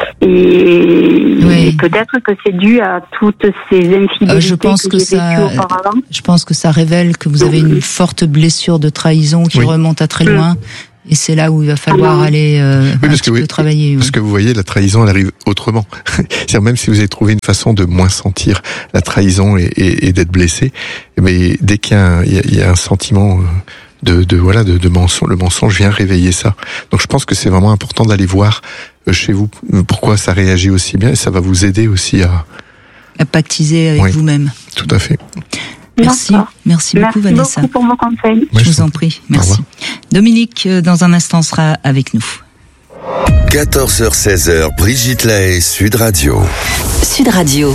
[SPEAKER 24] Et peut-être que c'est dû à toutes ces infidélités
[SPEAKER 8] je pense
[SPEAKER 24] que j'ai vécues auparavant.
[SPEAKER 8] Je pense que ça révèle que vous avez une forte blessure de trahison qui remonte à très loin. Et c'est là où il va falloir aller travailler.
[SPEAKER 9] Parce que vous voyez, la trahison, elle arrive autrement. C'est-à-dire, même si vous avez trouvé une façon de moins sentir la trahison et d'être blessé, mais dès qu'il y a un sentiment de mensonge, le mensonge vient réveiller ça. Donc je pense que c'est vraiment important d'aller voir chez vous pourquoi ça réagit aussi bien, et ça va vous aider aussi à
[SPEAKER 8] pactiser avec vous-même.
[SPEAKER 9] Tout à fait.
[SPEAKER 8] Merci beaucoup Vanessa.
[SPEAKER 24] Merci beaucoup pour vos conseils.
[SPEAKER 8] Je vous en prie, merci. Dominique, dans un instant, sera avec nous.
[SPEAKER 7] 14h-16h, Brigitte Lahaie, Sud Radio.
[SPEAKER 12] Sud Radio.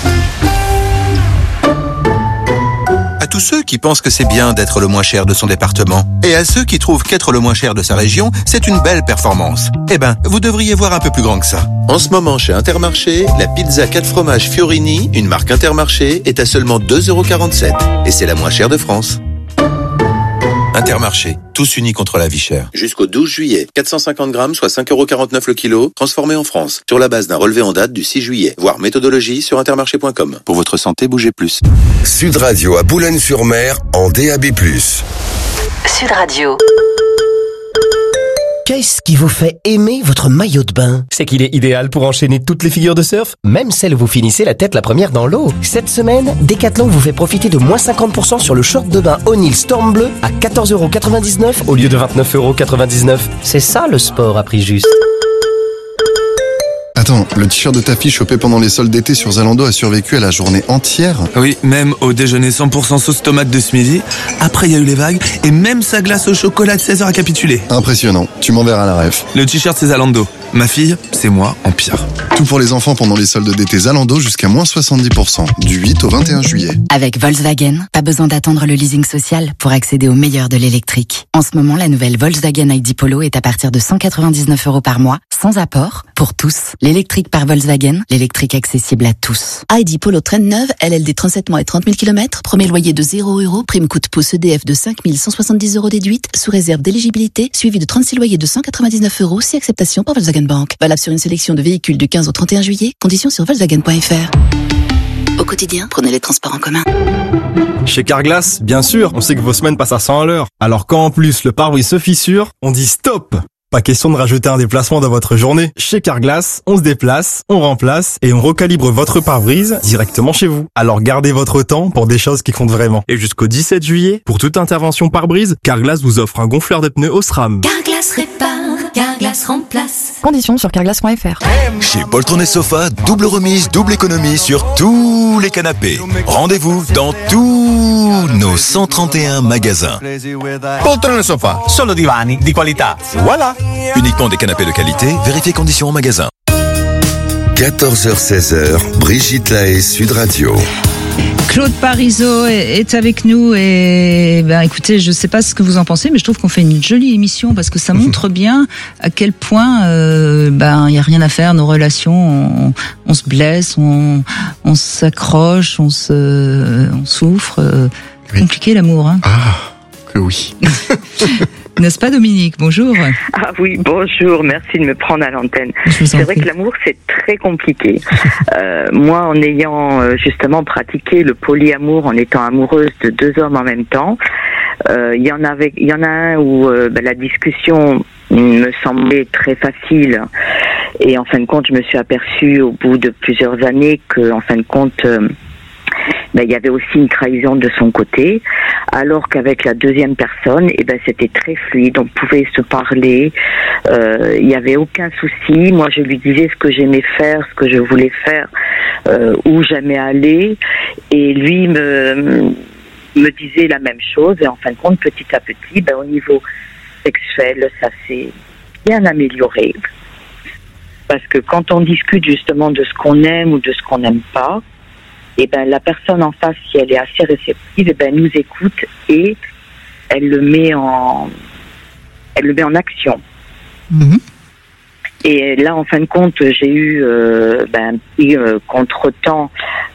[SPEAKER 6] À tous ceux qui pensent que c'est bien d'être le moins cher de son département, et à ceux qui trouvent qu'être le moins cher de sa région, c'est une belle performance. Eh ben, vous devriez voir un peu plus grand que ça. En ce moment, chez Intermarché, la pizza 4 fromages Fiorini, une marque Intermarché, est à seulement 2,47 €. Et c'est la moins chère de France. Intermarché, tous unis contre la vie chère. Jusqu'au 12 juillet, 450 grammes, soit 5,49 € le kilo, transformé en France, sur la base d'un relevé en date du 6 juillet. Voir méthodologie sur intermarché.com. Pour votre santé, bougez plus.
[SPEAKER 7] Sud Radio à Boulogne-sur-Mer, en DAB+.
[SPEAKER 12] Sud Radio.
[SPEAKER 1] Qu'est-ce qui vous fait aimer votre maillot de bain? C'est qu'il est idéal pour enchaîner toutes les figures de surf, même celles où vous finissez la tête la première dans l'eau. Cette semaine, Decathlon vous fait profiter de moins 50% sur le short de bain O'Neill Storm Bleu à 14,99 € au lieu de 29,99 €. C'est ça le sport à prix juste.
[SPEAKER 17] Attends, le t-shirt de ta fille chopé pendant les soldes d'été sur Zalando a survécu à la journée entière?
[SPEAKER 18] Oui, même au déjeuner 100% sauce tomate de ce midi. Après, il y a eu les vagues et même sa glace au chocolat de 16h a capitulé.
[SPEAKER 17] Impressionnant. Tu m'enverras la ref.
[SPEAKER 18] Le t-shirt, c'est Zalando. Ma fille, c'est moi en pire.
[SPEAKER 17] Tout pour les enfants pendant les soldes d'été Zalando jusqu'à moins 70%. Du 8 au 21 juillet.
[SPEAKER 14] Avec Volkswagen, pas besoin d'attendre le leasing social pour accéder au meilleur de l'électrique. En ce moment, la nouvelle Volkswagen ID Polo est à partir de 199 € par mois, sans apport, pour tous. L'électrique par Volkswagen, l'électrique accessible à tous.
[SPEAKER 2] ID Polo traîne neuve, LLD 37 mois et 30 000 km, premier loyer de 0 €, prime coût pouce EDF de 5 170 € déduite, sous réserve d'éligibilité, suivi de 36 loyers de 199 €, si acceptation par Volkswagen Bank. Valable sur une sélection de véhicules du 15 au 31 juillet, conditions sur Volkswagen.fr. Au quotidien, prenez les transports en commun.
[SPEAKER 4] Chez Carglass, bien sûr, on sait que vos semaines passent à 100 à l'heure. Alors quand en plus le pare-brise se fissure, on dit stop! Pas question de rajouter un déplacement dans votre journée. Chez Carglass, on se déplace, on remplace et on recalibre votre pare-brise directement chez vous. Alors gardez votre temps pour des choses qui comptent vraiment. Et jusqu'au 17 juillet, pour toute intervention pare-brise, Carglass vous offre un gonfleur de pneus Osram.
[SPEAKER 5] Carglass répare, Carglass remplace.
[SPEAKER 20] Conditions sur carglass.fr.
[SPEAKER 22] Chez Poltron et Sofa, double remise, double économie sur tous les canapés. Rendez-vous dans tous nos 131 magasins.
[SPEAKER 25] Poltron e Sofa, solo divani di qualità. Voilà.
[SPEAKER 22] Uniquement des canapés de qualité, vérifiez conditions en magasin.
[SPEAKER 7] 14h-16h, Brigitte Lahaie, Sud Radio.
[SPEAKER 8] Claude Parisot est avec nous et écoutez, je sais pas ce que vous en pensez, mais je trouve qu'on fait une jolie émission parce que ça montre bien à quel point y a rien à faire, nos relations, on se blesse, on s'accroche, on souffre. Compliqué l'amour, hein.
[SPEAKER 9] Ah, que oui.
[SPEAKER 8] N'est-ce pas Dominique? Bonjour.
[SPEAKER 26] Ah oui, bonjour, merci de me prendre à l'antenne. C'est vrai que l'amour c'est très compliqué. Moi en ayant justement pratiqué le polyamour, en étant amoureuse de deux hommes en même temps, il y en a un où la discussion me semblait très facile et en fin de compte je me suis aperçue au bout de plusieurs années que en fin de compte il y avait aussi une trahison de son côté, alors qu'avec la deuxième personne, c'était très fluide, on pouvait se parler, il n'y avait aucun souci. Moi, je lui disais ce que j'aimais faire, ce que je voulais faire, où j'aimais aller, et lui me disait la même chose, et en fin de compte, petit à petit, au niveau sexuel, ça s'est bien amélioré. Parce que quand on discute justement de ce qu'on aime ou de ce qu'on n'aime pas, la personne en face, si elle est assez réceptive, elle nous écoute et elle le met en action. Mm-hmm. Et là, en fin de compte, j'ai eu un petit contretemps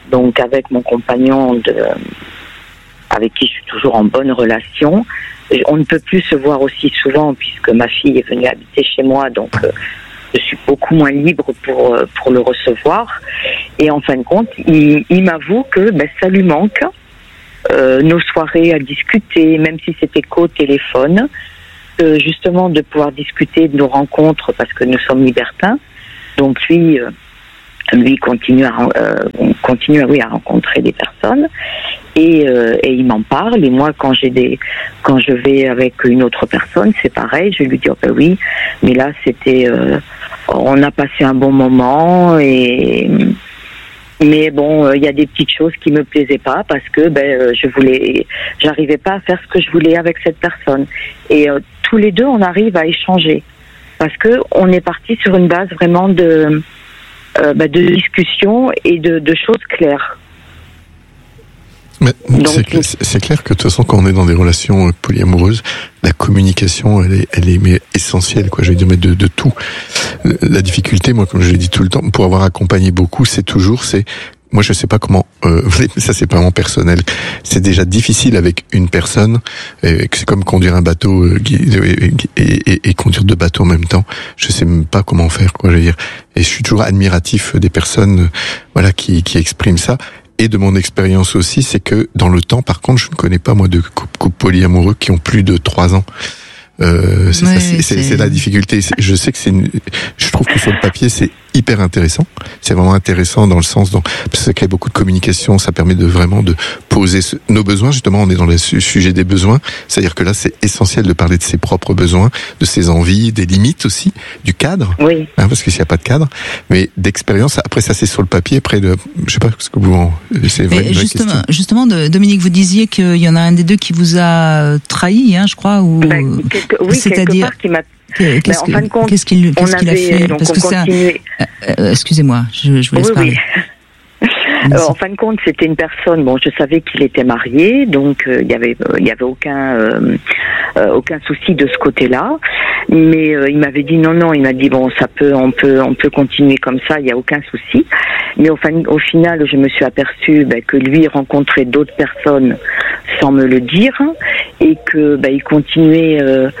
[SPEAKER 26] donc avec mon compagnon avec qui je suis toujours en bonne relation. On ne peut plus se voir aussi souvent puisque ma fille est venue habiter chez moi, donc je suis beaucoup moins libre pour le recevoir. Et en fin de compte, il m'avoue que ça lui manque. Nos soirées à discuter, même si c'était qu'au téléphone, justement de pouvoir discuter de nos rencontres parce que nous sommes libertins. Donc lui continue à rencontrer des personnes et il m'en parle. Et moi, quand je vais avec une autre personne, c'est pareil. Je lui dis oui, mais là on a passé un bon moment mais bon, il y a des petites choses qui me plaisaient pas parce que j'arrivais pas à faire ce que je voulais avec cette personne. Et tous les deux, on arrive à échanger parce que on est parti sur une base vraiment de discussion et de choses claires.
[SPEAKER 9] Mais c'est clair que de toute façon, quand on est dans des relations polyamoureuses, la communication, elle est essentielle, quoi. Je vais dire, mais de tout. La difficulté, moi, comme je l'ai dit tout le temps, pour avoir accompagné beaucoup, moi, je sais pas comment. Ça, c'est vraiment personnel. C'est déjà difficile avec une personne. C'est comme conduire un bateau et conduire deux bateaux en même temps. Je sais même pas comment faire, quoi. Je veux dire. Et je suis toujours admiratif des personnes, qui expriment ça. Et de mon expérience aussi, c'est que dans le temps, par contre, je ne connais pas, moi, de couples polyamoureux qui ont plus de 3 ans. C'est la difficulté. Je sais que je trouve que sur le papier, c'est hyper intéressant. C'est vraiment intéressant dans le sens parce que ça crée beaucoup de communication, ça permet de vraiment de poser nos besoins. Justement, on est dans le sujet des besoins. C'est-à-dire que là, c'est essentiel de parler de ses propres besoins, de ses envies, des limites aussi, du cadre.
[SPEAKER 26] Oui.
[SPEAKER 9] Parce que s'il n'y a pas de cadre. Mais d'expérience, après ça, c'est sur le papier. Après, je sais pas ce que c'est vrai.
[SPEAKER 8] Justement, Dominique, vous disiez qu'il y en a un des deux qui vous a trahi, je crois, ou.
[SPEAKER 26] C'est-à-dire qui m'a.
[SPEAKER 8] En fin de compte, qu'est-ce qu'il a fait? Parce que excusez-moi, je vous laisse parler.
[SPEAKER 26] En fin de compte, c'était une personne. Bon, je savais qu'il était marié, donc il y avait aucun souci de ce côté-là. Mais il m'avait dit non. Il m'a dit on peut continuer comme ça, il y a aucun souci. Mais au final, je me suis aperçue que lui rencontrait d'autres personnes sans me le dire et que il continuait.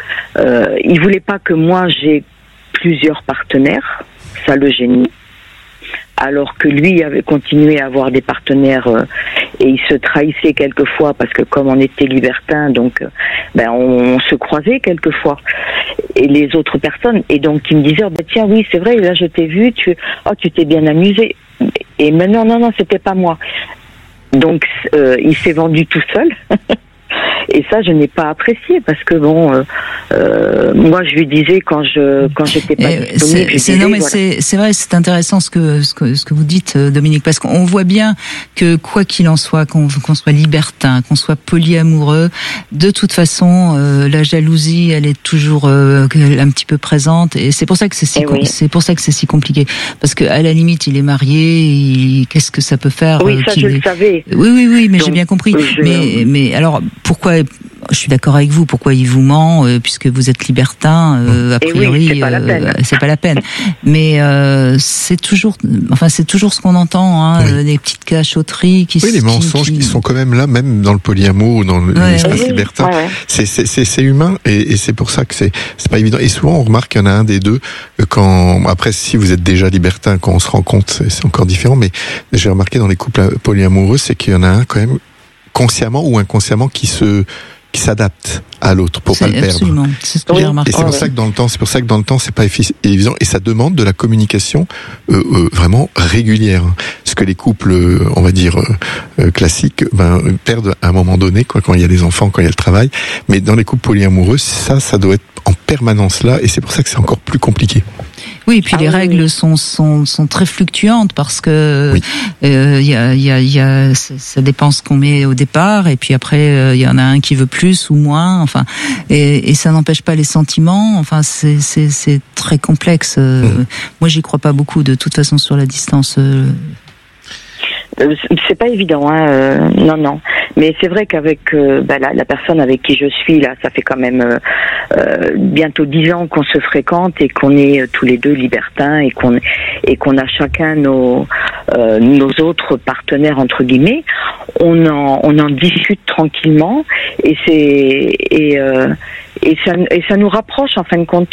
[SPEAKER 26] Il voulait pas que moi j'ai plusieurs partenaires, ça le gênait. Alors que lui avait continué à avoir des partenaires et il se trahissait quelquefois parce que comme on était libertin, donc on se croisait quelquefois et les autres personnes, et donc il me disait tiens oui c'est vrai, là je t'ai vu, tu t'es bien amusé, et maintenant non c'était pas moi, donc il s'est vendu tout seul. Et ça, je n'ai pas apprécié parce que moi, je lui disais quand j'étais pas disponible.
[SPEAKER 8] C'est vrai, c'est intéressant ce que vous dites, Dominique, parce qu'on voit bien que quoi qu'il en soit, qu'on soit libertin, qu'on soit polyamoureux, de toute façon, la jalousie, elle est toujours un petit peu présente, et c'est pour ça que c'est si compliqué, parce que à la limite, il est marié, qu'est-ce que ça peut faire?
[SPEAKER 26] Oui, ça je le savais.
[SPEAKER 8] Oui, mais j'ai bien compris. Mais alors pourquoi? Je suis d'accord avec vous. Pourquoi il vous ment puisque vous êtes libertin? A priori, c'est pas la peine. Mais c'est toujours ce qu'on entend, des petites cachotteries
[SPEAKER 9] les mensonges qui sont quand même là, même dans le polyamour ou dans l'espace libertin. C'est humain, et c'est pour ça que c'est pas évident. Et souvent, on remarque qu'il y en a un des deux après, si vous êtes déjà libertin, quand on se rend compte, c'est encore différent. Mais j'ai remarqué dans les couples polyamoureux, c'est qu'il y en a un quand même consciemment ou inconsciemment qui s'adapte à l'autre pour pas le perdre.
[SPEAKER 8] Absolument, c'est ce que j'ai remarqué.
[SPEAKER 9] Et c'est pour ça que dans le temps, c'est pas évident, et ça demande de la communication vraiment régulière. Ce que les couples, on va dire classiques, perdent à un moment donné, quand il y a les enfants, quand il y a le travail. Mais dans les couples polyamoureux, ça doit être en permanence là, et c'est pour ça que c'est encore plus compliqué.
[SPEAKER 8] Oui, et puis les règles sont très fluctuantes parce que ça dépend ce qu'on met au départ, et puis après il y en a un qui veut plus ou moins, et ça n'empêche pas les sentiments. C'est très complexe. Moi, j'y crois pas beaucoup de toute façon sur la distance.
[SPEAKER 26] C'est pas évident, non. Mais c'est vrai qu'avec la personne avec qui je suis là, ça fait quand même bientôt 10 ans qu'on se fréquente et qu'on est tous les deux libertins et qu'on a chacun nos autres partenaires entre guillemets. On en discute tranquillement et ça nous rapproche en fin de compte.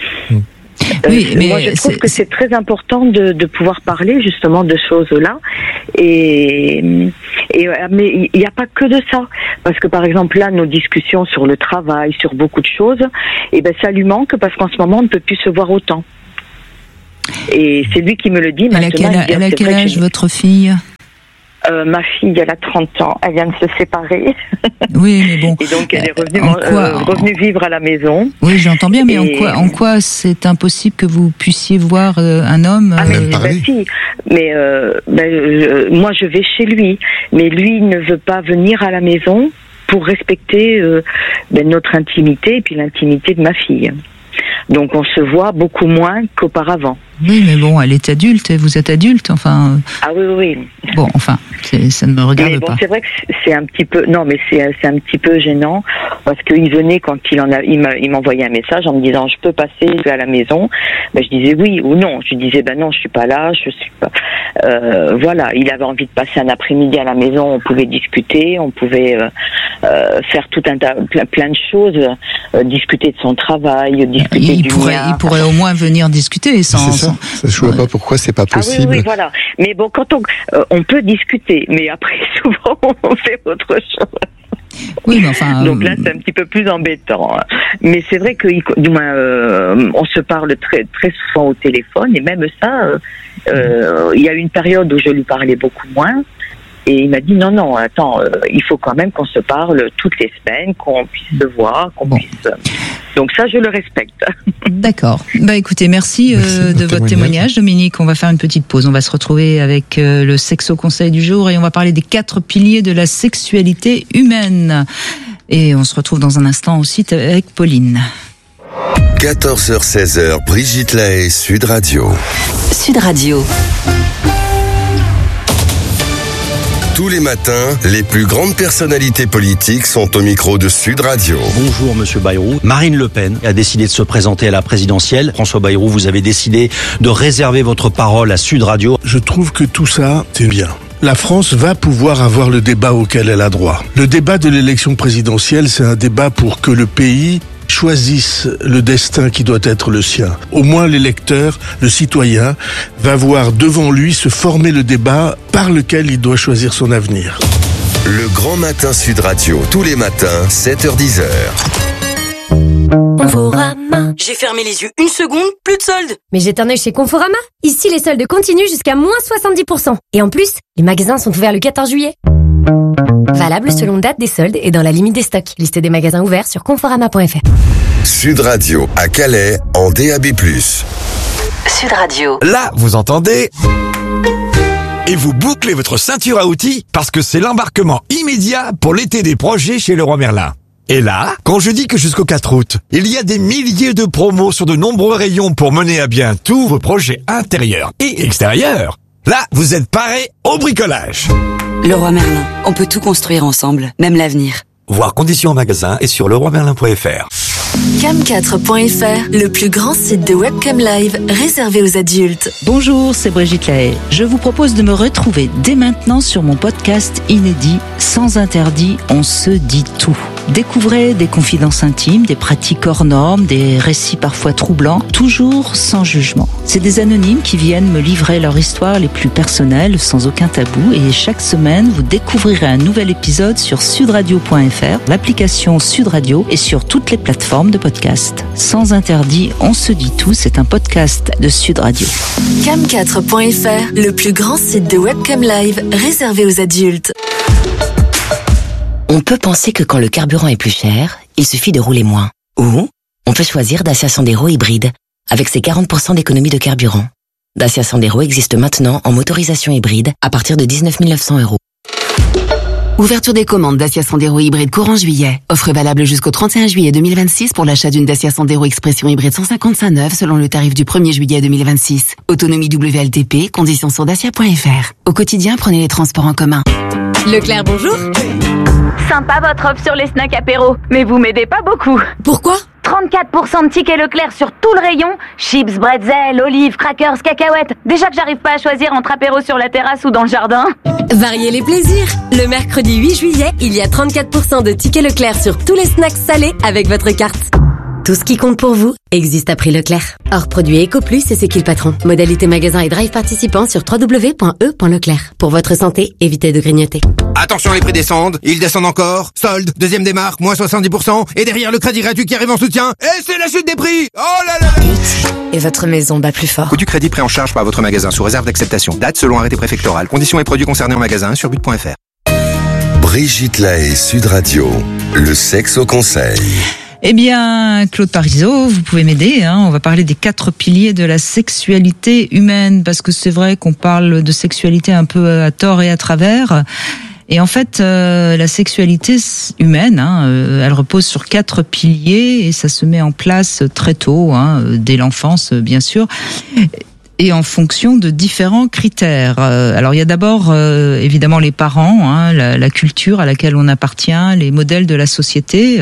[SPEAKER 8] Oui, mais
[SPEAKER 26] moi je trouve que c'est très important de pouvoir parler justement de choses-là mais il n'y a pas que de ça, parce que par exemple là nos discussions sur le travail, sur beaucoup de choses, ça lui manque parce qu'en ce moment on ne peut plus se voir autant. Et c'est lui qui me le dit maintenant.
[SPEAKER 8] Elle a quel âge votre fille?
[SPEAKER 26] Ma fille, elle a 30 ans, elle vient de se séparer.
[SPEAKER 8] Oui, mais bon.
[SPEAKER 26] Et donc, elle est revenue vivre à la maison.
[SPEAKER 8] Oui, j'entends bien, mais en quoi c'est impossible que vous puissiez voir un homme
[SPEAKER 26] si. Mais moi, je vais chez lui. Mais lui, il ne veut pas venir à la maison pour respecter notre intimité et puis l'intimité de ma fille. Donc, on se voit beaucoup moins qu'auparavant.
[SPEAKER 8] Oui, mais bon, elle est adulte, vous êtes adulte, enfin...
[SPEAKER 26] Ah oui.
[SPEAKER 8] Bon, enfin, ça ne me regarde pas.
[SPEAKER 26] C'est vrai que c'est un petit peu... Non, mais c'est un petit peu gênant, parce qu'il venait quand il m'envoyait un message en me disant « Je peux passer à la maison ?» Je disais oui ou non. Je disais « non, je suis pas là, je suis pas... » Voilà, il avait envie de passer un après-midi à la maison, on pouvait discuter, on pouvait faire tout plein de choses, discuter de son travail, discuter du mien.
[SPEAKER 8] Il pourrait au moins venir discuter sans...
[SPEAKER 9] Ça, je vois pas pourquoi c'est pas possible.
[SPEAKER 26] Oui, voilà. Mais bon, quand on peut discuter, mais après souvent on fait autre chose.
[SPEAKER 8] Oui, mais enfin.
[SPEAKER 26] Donc là, c'est un petit peu plus embêtant. Mais c'est vrai que, on se parle très très souvent au téléphone, et même ça, il y a eu une période où je lui parlais beaucoup moins. Et il m'a dit non, attends, il faut quand même qu'on se parle toutes les semaines, qu'on puisse se voir, qu'on puisse. Donc ça, je le respecte.
[SPEAKER 8] D'accord. Écoutez, merci de votre témoignage, Dominique. On va faire une petite pause. On va se retrouver avec le Sexo Conseil du jour et on va parler des 4 piliers de la sexualité humaine. Et on se retrouve dans un instant aussi avec Pauline.
[SPEAKER 7] 14h-16h, Brigitte Lahaie, Sud Radio.
[SPEAKER 12] Sud Radio.
[SPEAKER 7] Tous les matins, les plus grandes personnalités politiques sont au micro de Sud Radio.
[SPEAKER 3] Bonjour Monsieur Bayrou. Marine Le Pen a décidé de se présenter à la présidentielle. François Bayrou, vous avez décidé de réserver votre parole à Sud Radio.
[SPEAKER 10] Je trouve que tout ça, c'est bien. La France va pouvoir avoir le débat auquel elle a droit. Le débat de l'élection présidentielle, c'est un débat pour que le pays choisisse le destin qui doit être le sien. Au moins l'électeur, le citoyen, va voir devant lui se former le débat par lequel il doit choisir son avenir.
[SPEAKER 7] Le Grand Matin Sud Radio, tous les matins, 7h-10h.
[SPEAKER 19] Conforama.
[SPEAKER 21] J'ai fermé les yeux une seconde, plus de soldes.
[SPEAKER 19] Mais jette un œil chez Conforama. Ici, les soldes continuent jusqu'à moins 70%. Et en plus, les magasins sont ouverts le 14 juillet. Valable selon date des soldes et dans la limite des stocks. Liste des magasins ouverts sur conforama.fr.
[SPEAKER 7] Sud Radio, à Calais, en DAB+.
[SPEAKER 12] Sud Radio.
[SPEAKER 11] Là, vous entendez ? Et vous bouclez votre ceinture à outils parce que c'est l'embarquement immédiat pour l'été des projets chez Leroy Merlin. Et là, quand je dis que jusqu'au 4 août, il y a des milliers de promos sur de nombreux rayons pour mener à bien tous vos projets intérieurs et extérieurs, là, vous êtes parés au bricolage.
[SPEAKER 14] Leroy Merlin, on peut tout construire ensemble, même l'avenir.
[SPEAKER 11] Voir conditions en magasin et sur leroymerlin.fr.
[SPEAKER 12] Cam4.fr, le plus grand site de webcam live réservé aux adultes.
[SPEAKER 2] Bonjour, c'est Brigitte Lahaie. Je vous propose de me retrouver dès maintenant sur mon podcast inédit Sans interdit, on se dit tout. Découvrez des confidences intimes, des pratiques hors normes, des récits parfois troublants, toujours sans jugement. C'est des anonymes qui viennent me livrer leur histoire les plus personnelles, sans aucun tabou, et chaque semaine, vous découvrirez un nouvel épisode sur sudradio.fr, l'application Sud Radio et sur toutes les plateformes de podcast. Sans interdit, on se dit tout, c'est un podcast de Sud Radio.
[SPEAKER 12] Cam4.fr, le plus grand site de webcam live réservé aux adultes.
[SPEAKER 13] On peut penser que quand le carburant est plus cher, il suffit de rouler moins. Ou on peut choisir Dacia Sandero hybride, avec ses 40% d'économie de carburant. Dacia Sandero existe maintenant en motorisation hybride à partir de 19 900 €.
[SPEAKER 14] Ouverture des commandes Dacia Sandero hybride courant juillet. Offre valable jusqu'au 31 juillet 2026 pour l'achat d'une Dacia Sandero Expression hybride 155 neuve selon le tarif du 1er juillet 2026. Autonomie WLTP, conditions sur dacia.fr. Au quotidien, prenez les transports en commun.
[SPEAKER 21] Leclerc, bonjour.
[SPEAKER 1] Sympa votre offre sur les snacks apéro, mais vous m'aidez pas beaucoup.
[SPEAKER 20] Pourquoi ?
[SPEAKER 1] 34% de tickets Leclerc sur tout le rayon. Chips, bretzel, olives, crackers, cacahuètes. Déjà que j'arrive pas à choisir entre apéro sur la terrasse ou dans le jardin.
[SPEAKER 20] Variez les plaisirs. Le mercredi 8 juillet, il y a 34% de tickets Leclerc sur tous les snacks salés avec votre carte. Tout ce qui compte pour vous existe à prix Leclerc. Hors produit EcoPlus et c'est qui le patron. Modalité magasin et drive participants sur www.e.leclerc. Pour votre santé, évitez de grignoter.
[SPEAKER 6] Attention, les prix descendent, ils descendent encore. Solde, deuxième des marques, moins 70%. Et derrière le crédit gratuit qui arrive en soutien. Et c'est la chute des prix. Oh là là là.
[SPEAKER 20] Et votre maison bat plus fort.
[SPEAKER 6] Coût du crédit pris en charge par votre magasin sous réserve d'acceptation. Date selon arrêté préfectoral. Conditions et produits concernés en magasin sur but.fr.
[SPEAKER 7] Brigitte Lahaie, Sud Radio. Le sexe au conseil.
[SPEAKER 8] Eh bien, Claude Parizeau, vous pouvez m'aider. On va parler des 4 piliers de la sexualité humaine, parce que c'est vrai qu'on parle de sexualité un peu à tort et à travers. Et en fait, la sexualité humaine, elle repose sur 4 piliers et ça se met en place très tôt, dès l'enfance, bien sûr. Et en fonction de différents critères. Alors il y a d'abord évidemment les parents, la culture à laquelle on appartient, les modèles de la société.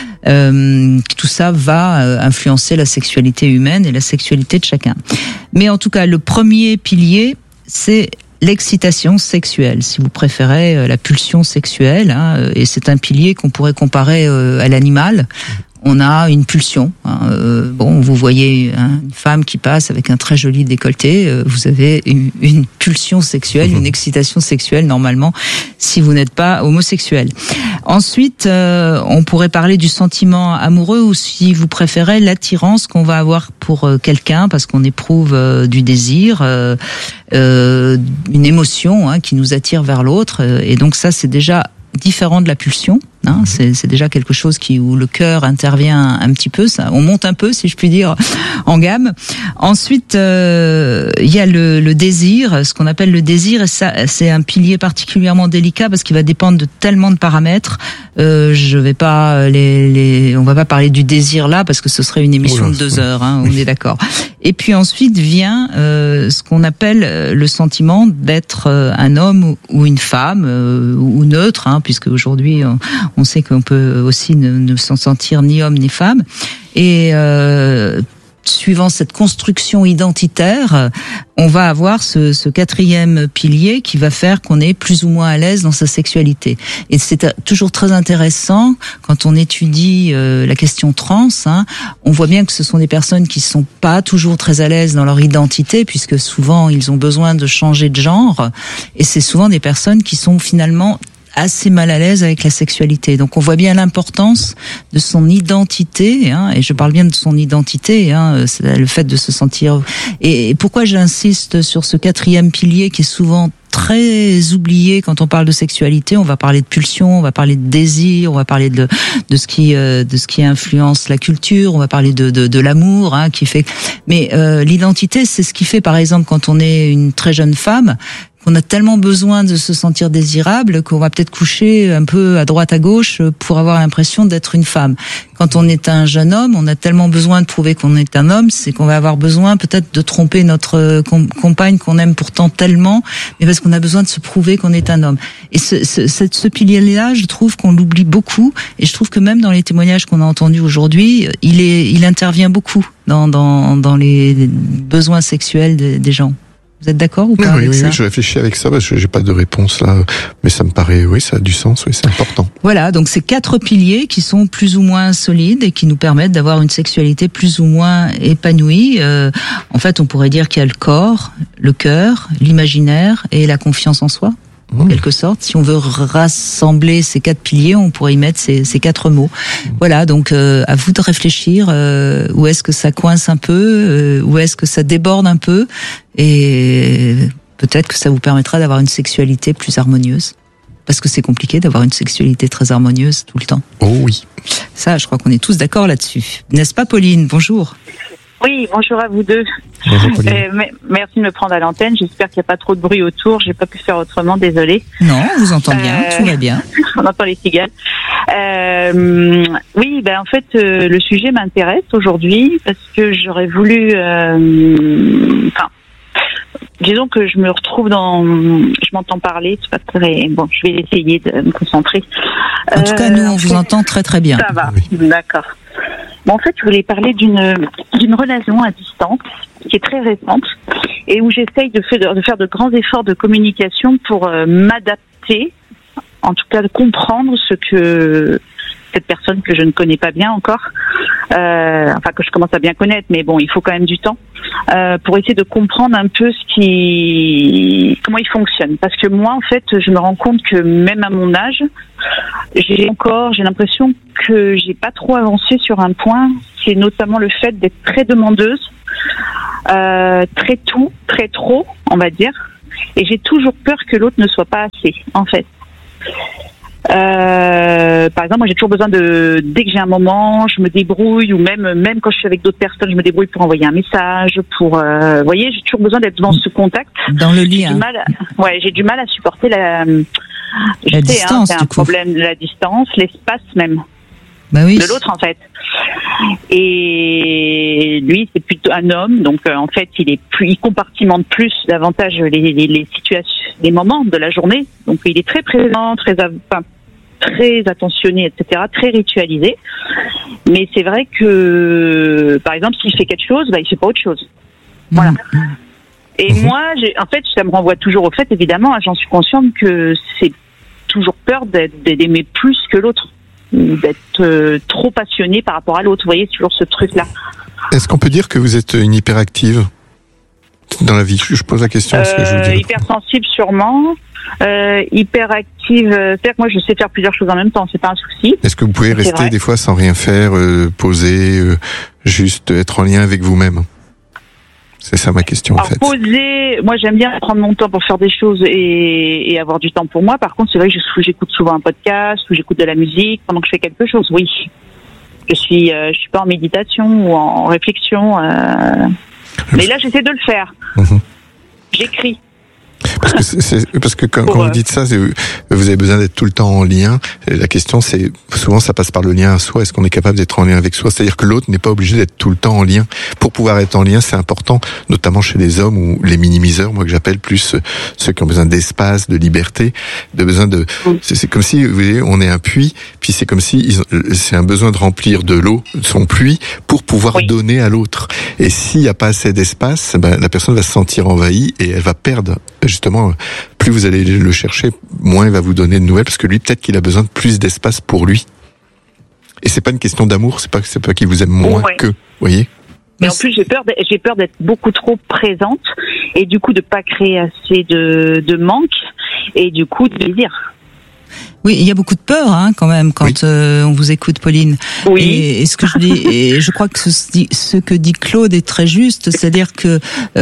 [SPEAKER 8] Tout ça va influencer la sexualité humaine et la sexualité de chacun. Mais en tout cas, le premier pilier, c'est l'excitation sexuelle, si vous préférez, la pulsion sexuelle. Et c'est un pilier qu'on pourrait comparer à l'animal. On a une pulsion. Vous voyez une femme qui passe avec un très joli décolleté, vous avez une pulsion sexuelle, une excitation sexuelle normalement, si vous n'êtes pas homosexuel. Ensuite, on pourrait parler du sentiment amoureux, ou si vous préférez, l'attirance qu'on va avoir pour quelqu'un, parce qu'on éprouve du désir, une émotion qui nous attire vers l'autre. Et donc ça, c'est déjà différent de la pulsion. C'est déjà quelque chose où le cœur intervient un petit peu, on monte un peu, si je puis dire, en gamme. Ensuite, il y a le désir, ce qu'on appelle le désir, et ça, c'est un pilier particulièrement délicat parce qu'il va dépendre de tellement de paramètres. On va pas parler du désir là parce que ce serait une émission de 2 heures, on est d'accord. Et puis ensuite vient ce qu'on appelle le sentiment d'être un homme ou une femme ou neutre, puisque aujourd'hui on sait qu'on peut aussi ne s'en sentir ni homme ni femme. Et suivant cette construction identitaire, on va avoir ce 4e pilier qui va faire qu'on est plus ou moins à l'aise dans sa sexualité. Et c'est toujours très intéressant quand on étudie la question trans. On voit bien que ce sont des personnes qui sont pas toujours très à l'aise dans leur identité, puisque souvent ils ont besoin de changer de genre. Et c'est souvent des personnes qui sont finalement assez mal à l'aise avec la sexualité. Donc on voit bien l'importance de son identité, et je parle bien de son identité, c'est le fait de se sentir... Et pourquoi j'insiste sur ce 4e pilier qui est souvent très oublié quand on parle de sexualité? On va parler de pulsion, on va parler de désir, on va parler de ce qui influence la culture, on va parler de l'amour, qui fait... Mais l'identité, c'est ce qui fait, par exemple, quand on est une très jeune femme, qu'on a tellement besoin de se sentir désirable qu'on va peut-être coucher un peu à droite à gauche pour avoir l'impression d'être une femme. Quand on est un jeune homme, on a tellement besoin de prouver qu'on est un homme, c'est qu'on va avoir besoin peut-être de tromper notre compagne qu'on aime pourtant tellement, mais parce qu'on a besoin de se prouver qu'on est un homme. Et ce pilier-là, je trouve qu'on l'oublie beaucoup, et je trouve que même dans les témoignages qu'on a entendus aujourd'hui, il intervient beaucoup dans les besoins sexuels des gens. Vous êtes d'accord ou pas avec ça?
[SPEAKER 9] Oui, je réfléchis avec ça parce que j'ai pas de réponse là, mais ça me paraît, ça a du sens, c'est important.
[SPEAKER 8] Voilà, donc c'est 4 piliers qui sont plus ou moins solides et qui nous permettent d'avoir une sexualité plus ou moins épanouie. En fait, on pourrait dire qu'il y a le corps, le cœur, l'imaginaire et la confiance en soi. En quelque sorte, si on veut rassembler ces 4 piliers, on pourrait y mettre ces 4 mots. Voilà, donc à vous de réfléchir, où est-ce que ça coince un peu, où est-ce que ça déborde un peu, et peut-être que ça vous permettra d'avoir une sexualité plus harmonieuse. Parce que c'est compliqué d'avoir une sexualité très harmonieuse tout le temps.
[SPEAKER 9] Oh oui.
[SPEAKER 8] Ça, je crois qu'on est tous d'accord là-dessus. N'est-ce pas, Pauline? Bonjour.
[SPEAKER 15] Oui, bonjour à vous deux. Merci de me prendre à l'antenne. J'espère qu'il n'y a pas trop de bruit autour. J'ai pas pu faire autrement, désolée.
[SPEAKER 8] Non, on vous entend bien, tout va bien.
[SPEAKER 15] On entend les cigales. Oui, en fait, le sujet m'intéresse aujourd'hui parce que j'aurais voulu... disons que je me retrouve je m'entends parler, c'est pas très bon. Je vais essayer de me concentrer.
[SPEAKER 8] En tout cas, nous, on vous entend très très bien.
[SPEAKER 15] Ça va, d'accord. Bon, en fait, je voulais parler d'une relation à distance qui est très récente et où j'essaye de faire de grands efforts de communication pour m'adapter, en tout cas de comprendre ce que cette personne que je ne connais pas bien encore, que je commence à bien connaître, mais bon, il faut quand même du temps pour essayer de comprendre un peu comment il fonctionne. Parce que moi, en fait, je me rends compte que même à mon âge, j'ai l'impression que j'ai pas trop avancé sur un point, c'est notamment le fait d'être très demandeuse, très trop, on va dire, et j'ai toujours peur que l'autre ne soit pas assez, en fait. Par exemple, moi j'ai toujours besoin dès que j'ai un moment, je me débrouille, ou même quand je suis avec d'autres personnes, je me débrouille pour envoyer un message, vous voyez, j'ai toujours besoin d'être dans ce contact.
[SPEAKER 8] Dans le lien.
[SPEAKER 15] J'ai du mal à supporter la
[SPEAKER 8] distance,
[SPEAKER 15] c'est un problème de la distance, l'espace même.
[SPEAKER 8] Bah oui.
[SPEAKER 15] De l'autre en fait. Et lui c'est plutôt un homme, donc en fait il compartimente plus davantage les situations, les moments de la journée, donc il est très présent, très attentionné, etc., très ritualisé. Mais c'est vrai que par exemple s'il fait quelque chose, il fait pas autre chose. Voilà. Et moi en fait ça me renvoie toujours au fait, évidemment, j'en suis consciente que c'est toujours peur d'aimer plus que l'autre, d'être trop passionné par rapport à l'autre. Vous voyez, c'est toujours ce truc-là.
[SPEAKER 9] Est-ce qu'on peut dire que vous êtes une hyperactive dans la vie? Je pose la question.
[SPEAKER 15] Hypersensible sûrement. Hyperactive, c'est-à-dire que moi je sais faire plusieurs choses en même temps, c'est pas un souci.
[SPEAKER 9] Est-ce que vous pouvez rester des fois sans rien faire, poser, juste être en lien avec vous-même? C'est ça ma question en fait.
[SPEAKER 15] Poser, moi j'aime bien prendre mon temps pour faire des choses et avoir du temps pour moi. Par contre, c'est vrai que j'écoute souvent un podcast ou j'écoute de la musique pendant que je fais quelque chose. Oui, je suis pas en méditation ou en réflexion, mais là j'essaie de le faire. J'écris.
[SPEAKER 9] Parce que quand vous dites ça, vous avez besoin d'être tout le temps en lien. La question, c'est souvent ça passe par le lien à soi. Est-ce qu'on est capable d'être en lien avec soi? C'est-à-dire que l'autre n'est pas obligé d'être tout le temps en lien. Pour pouvoir être en lien, c'est important, notamment chez les hommes ou les minimiseurs, moi que j'appelle plus ceux qui ont besoin d'espace, de liberté, c'est comme si, vous voyez, on est un puits, puis c'est comme si c'est un besoin de remplir de l'eau, son puits, pour pouvoir donner à l'autre. Et s'il n'y a pas assez d'espace, la personne va se sentir envahie et elle va perdre. Justement, plus vous allez le chercher, moins il va vous donner de nouvelles, parce que lui, peut-être qu'il a besoin de plus d'espace pour lui. Et c'est pas une question d'amour, c'est pas qu'il vous aime moins que, vous voyez.
[SPEAKER 15] Mais en plus, j'ai peur d'être beaucoup trop présente, et du coup de pas créer assez de manque, et du coup de désir.
[SPEAKER 8] Oui, il y a beaucoup de peur quand même quand on vous écoute, Pauline.
[SPEAKER 15] Oui.
[SPEAKER 8] Et ce que je dis, et je crois que ce que dit Claude est très juste, c'est-à-dire que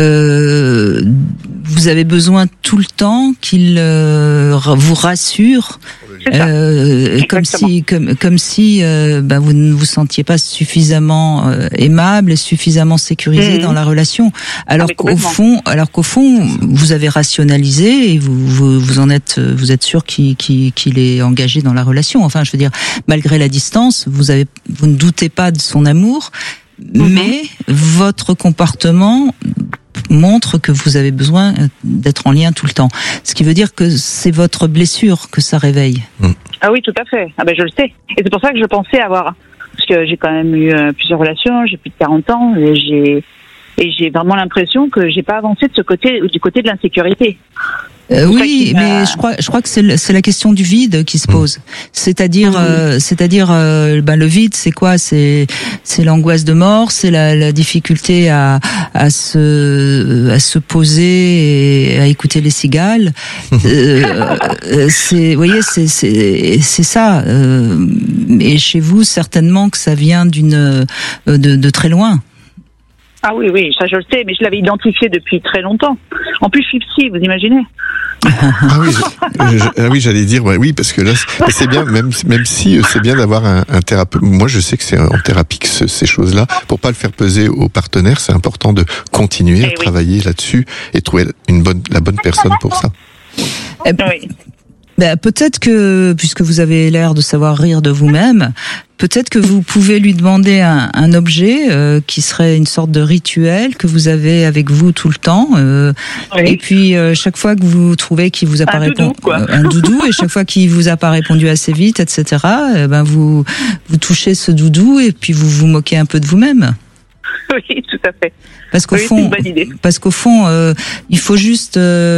[SPEAKER 8] vous avez besoin tout le temps qu'il vous rassure. Comme si vous ne vous sentiez pas suffisamment aimable et suffisamment sécurisé dans la relation, alors qu'au fond vous avez rationalisé et vous êtes sûr qu'il est engagé dans la relation. Enfin, je veux dire, malgré la distance, vous ne doutez pas de son amour, mais votre comportement montre que vous avez besoin d'être en lien tout le temps. Ce qui veut dire que c'est votre blessure que ça réveille.
[SPEAKER 15] Ah oui, tout à fait. Je le sais. Et c'est pour ça que je pensais avoir... Parce que j'ai quand même eu plusieurs relations, j'ai plus de 40 ans, et j'ai vraiment l'impression que j'ai pas avancé du côté de l'insécurité.
[SPEAKER 8] Oui, mais je crois que c'est la question du vide qui se pose. C'est-à-dire le vide, c'est quoi? C'est l'angoisse de mort, c'est la difficulté à se poser et à écouter les cigales. Vous voyez, c'est ça. Et chez vous, certainement que ça vient de très loin.
[SPEAKER 15] Ah oui, ça je le sais, mais je l'avais identifié depuis très longtemps. En plus, je suis psy, vous imaginez?
[SPEAKER 9] Oui, j'allais dire, oui, parce que là, c'est bien, même si c'est bien d'avoir un thérapeute. Moi, je sais que c'est en thérapie que ces choses-là, pour pas le faire peser aux partenaires, c'est important de continuer à travailler là-dessus et trouver la bonne personne pour ça.
[SPEAKER 8] Peut-être que, puisque vous avez l'air de savoir rire de vous-même, peut-être que vous pouvez lui demander un objet qui serait une sorte de rituel que vous avez avec vous tout le temps. Et puis chaque fois que vous trouvez qu'il vous a pas répondu, un doudou, et chaque fois qu'il vous a pas répondu assez vite, etc. Vous touchez ce doudou et puis vous vous moquez un peu de vous-même.
[SPEAKER 15] Oui, tout à fait.
[SPEAKER 8] Parce qu'au fond,
[SPEAKER 15] c'est une bonne idée.
[SPEAKER 8] Parce qu'au fond, il faut juste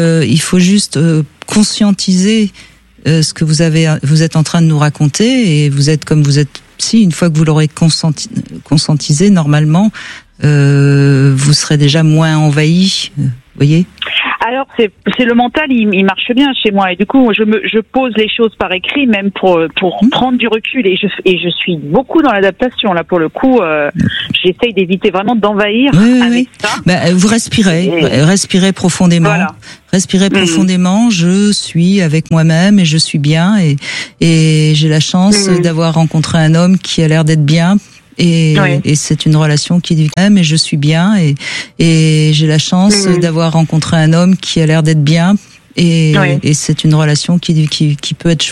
[SPEAKER 8] conscientiser ce que vous êtes en train de nous raconter, et vous êtes comme vous êtes. Si une fois que vous l'aurez conscientisé, normalement, vous serez déjà moins envahi. Vous voyez.
[SPEAKER 15] Alors c'est le mental, il marche bien chez moi, et du coup je pose les choses par écrit, même pour prendre du recul, et je suis beaucoup dans l'adaptation là pour le coup. J'essaye d'éviter vraiment d'envahir avec ça.
[SPEAKER 8] Vous respirez profondément. Voilà. Respirez profondément. Je suis avec moi-même et je suis bien, et j'ai la chance d'avoir rencontré un homme qui a l'air d'être bien. Et c'est une relation qui dit même, et je suis bien, et j'ai la chance d'avoir rencontré un homme qui a l'air d'être bien, et c'est une relation qui peut être